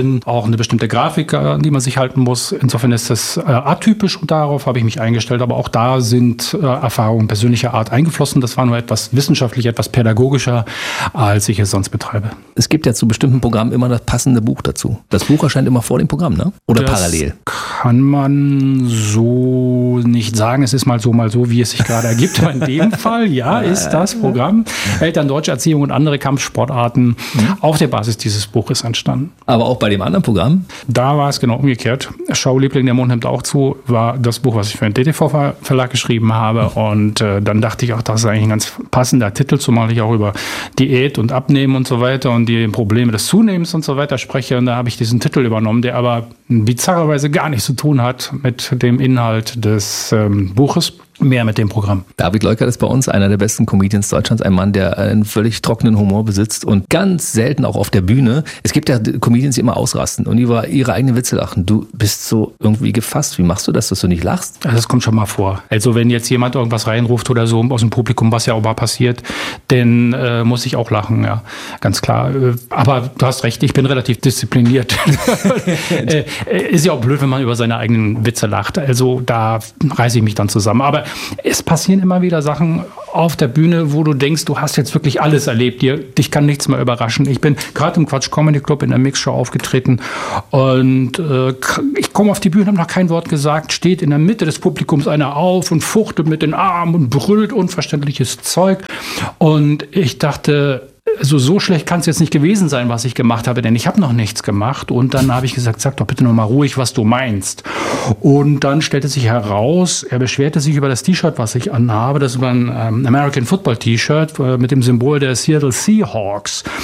drin, auch eine bestimmte Grafik, an die man sich halten muss. Insofern ist das atypisch und darauf habe ich mich eingestellt. Aber auch da sind Erfahrungen persönlicher Art eingeflossen. Das war nur etwas wissenschaftlich, etwas pädagogischer, als ich es sonst betreibe. Es gibt ja zu bestimmten Programmen immer das passende Buch dazu. Das Buch erscheint immer vor dem Programm, ne? Oder das parallel? Kann man so nicht sagen. Es ist mal so, wie es sich gerade ergibt. Aber in dem Fall, ja, ist das Programm Eltern, deutsche Erziehung und andere Kampfsportarten auf der Basis dieses Buches entstanden. Aber auch bei dem anderen Programm? Da war es genau umgekehrt. Schauluebling, der Mond nimmt auch zu, war das Buch, was ich für den DTV-Verlag geschrieben habe. Und dann dachte ich auch, das ist eigentlich ein ganz passender Titel, zumal ich auch über Diät und Abnehmen und so weiter und die Probleme des Zunehmens und so weiter spreche. Und da habe ich diesen Titel übernommen, der aber bizarrerweise gar nichts zu tun hat mit dem Inhalt des Buches. Mehr mit dem Programm. David Leukert ist bei uns einer der besten Comedians Deutschlands, ein Mann, der einen völlig trockenen Humor besitzt und ganz selten auch auf der Bühne. Es gibt ja Comedians, die immer ausrasten und über ihre eigenen Witze lachen. Du bist so irgendwie gefasst. Wie machst du das, dass du nicht lachst? Das kommt schon mal vor. Also wenn jetzt jemand irgendwas reinruft oder so aus dem Publikum, was ja auch mal passiert, dann muss ich auch lachen, ja, ganz klar. Aber du hast recht, ich bin relativ diszipliniert. Ist ja auch blöd, wenn man über seine eigenen Witze lacht. Also da reiße ich mich dann zusammen. Aber es passieren immer wieder Sachen auf der Bühne, wo du denkst, du hast jetzt wirklich alles erlebt. Dich kann nichts mehr überraschen. Ich bin gerade im Quatsch Comedy Club in der Mixshow aufgetreten und ich komme auf die Bühne, habe noch kein Wort gesagt, steht in der Mitte des Publikums einer auf und fuchtelt mit den Armen und brüllt unverständliches Zeug. Und ich dachte, also so schlecht kann es jetzt nicht gewesen sein, was ich gemacht habe, denn ich habe noch nichts gemacht. Und dann habe ich gesagt, sag doch bitte noch mal ruhig, was du meinst. Und dann stellte sich heraus, er beschwerte sich über das T-Shirt, was ich anhabe. Das war ein American Football T-Shirt mit dem Symbol der Seattle Seahawks.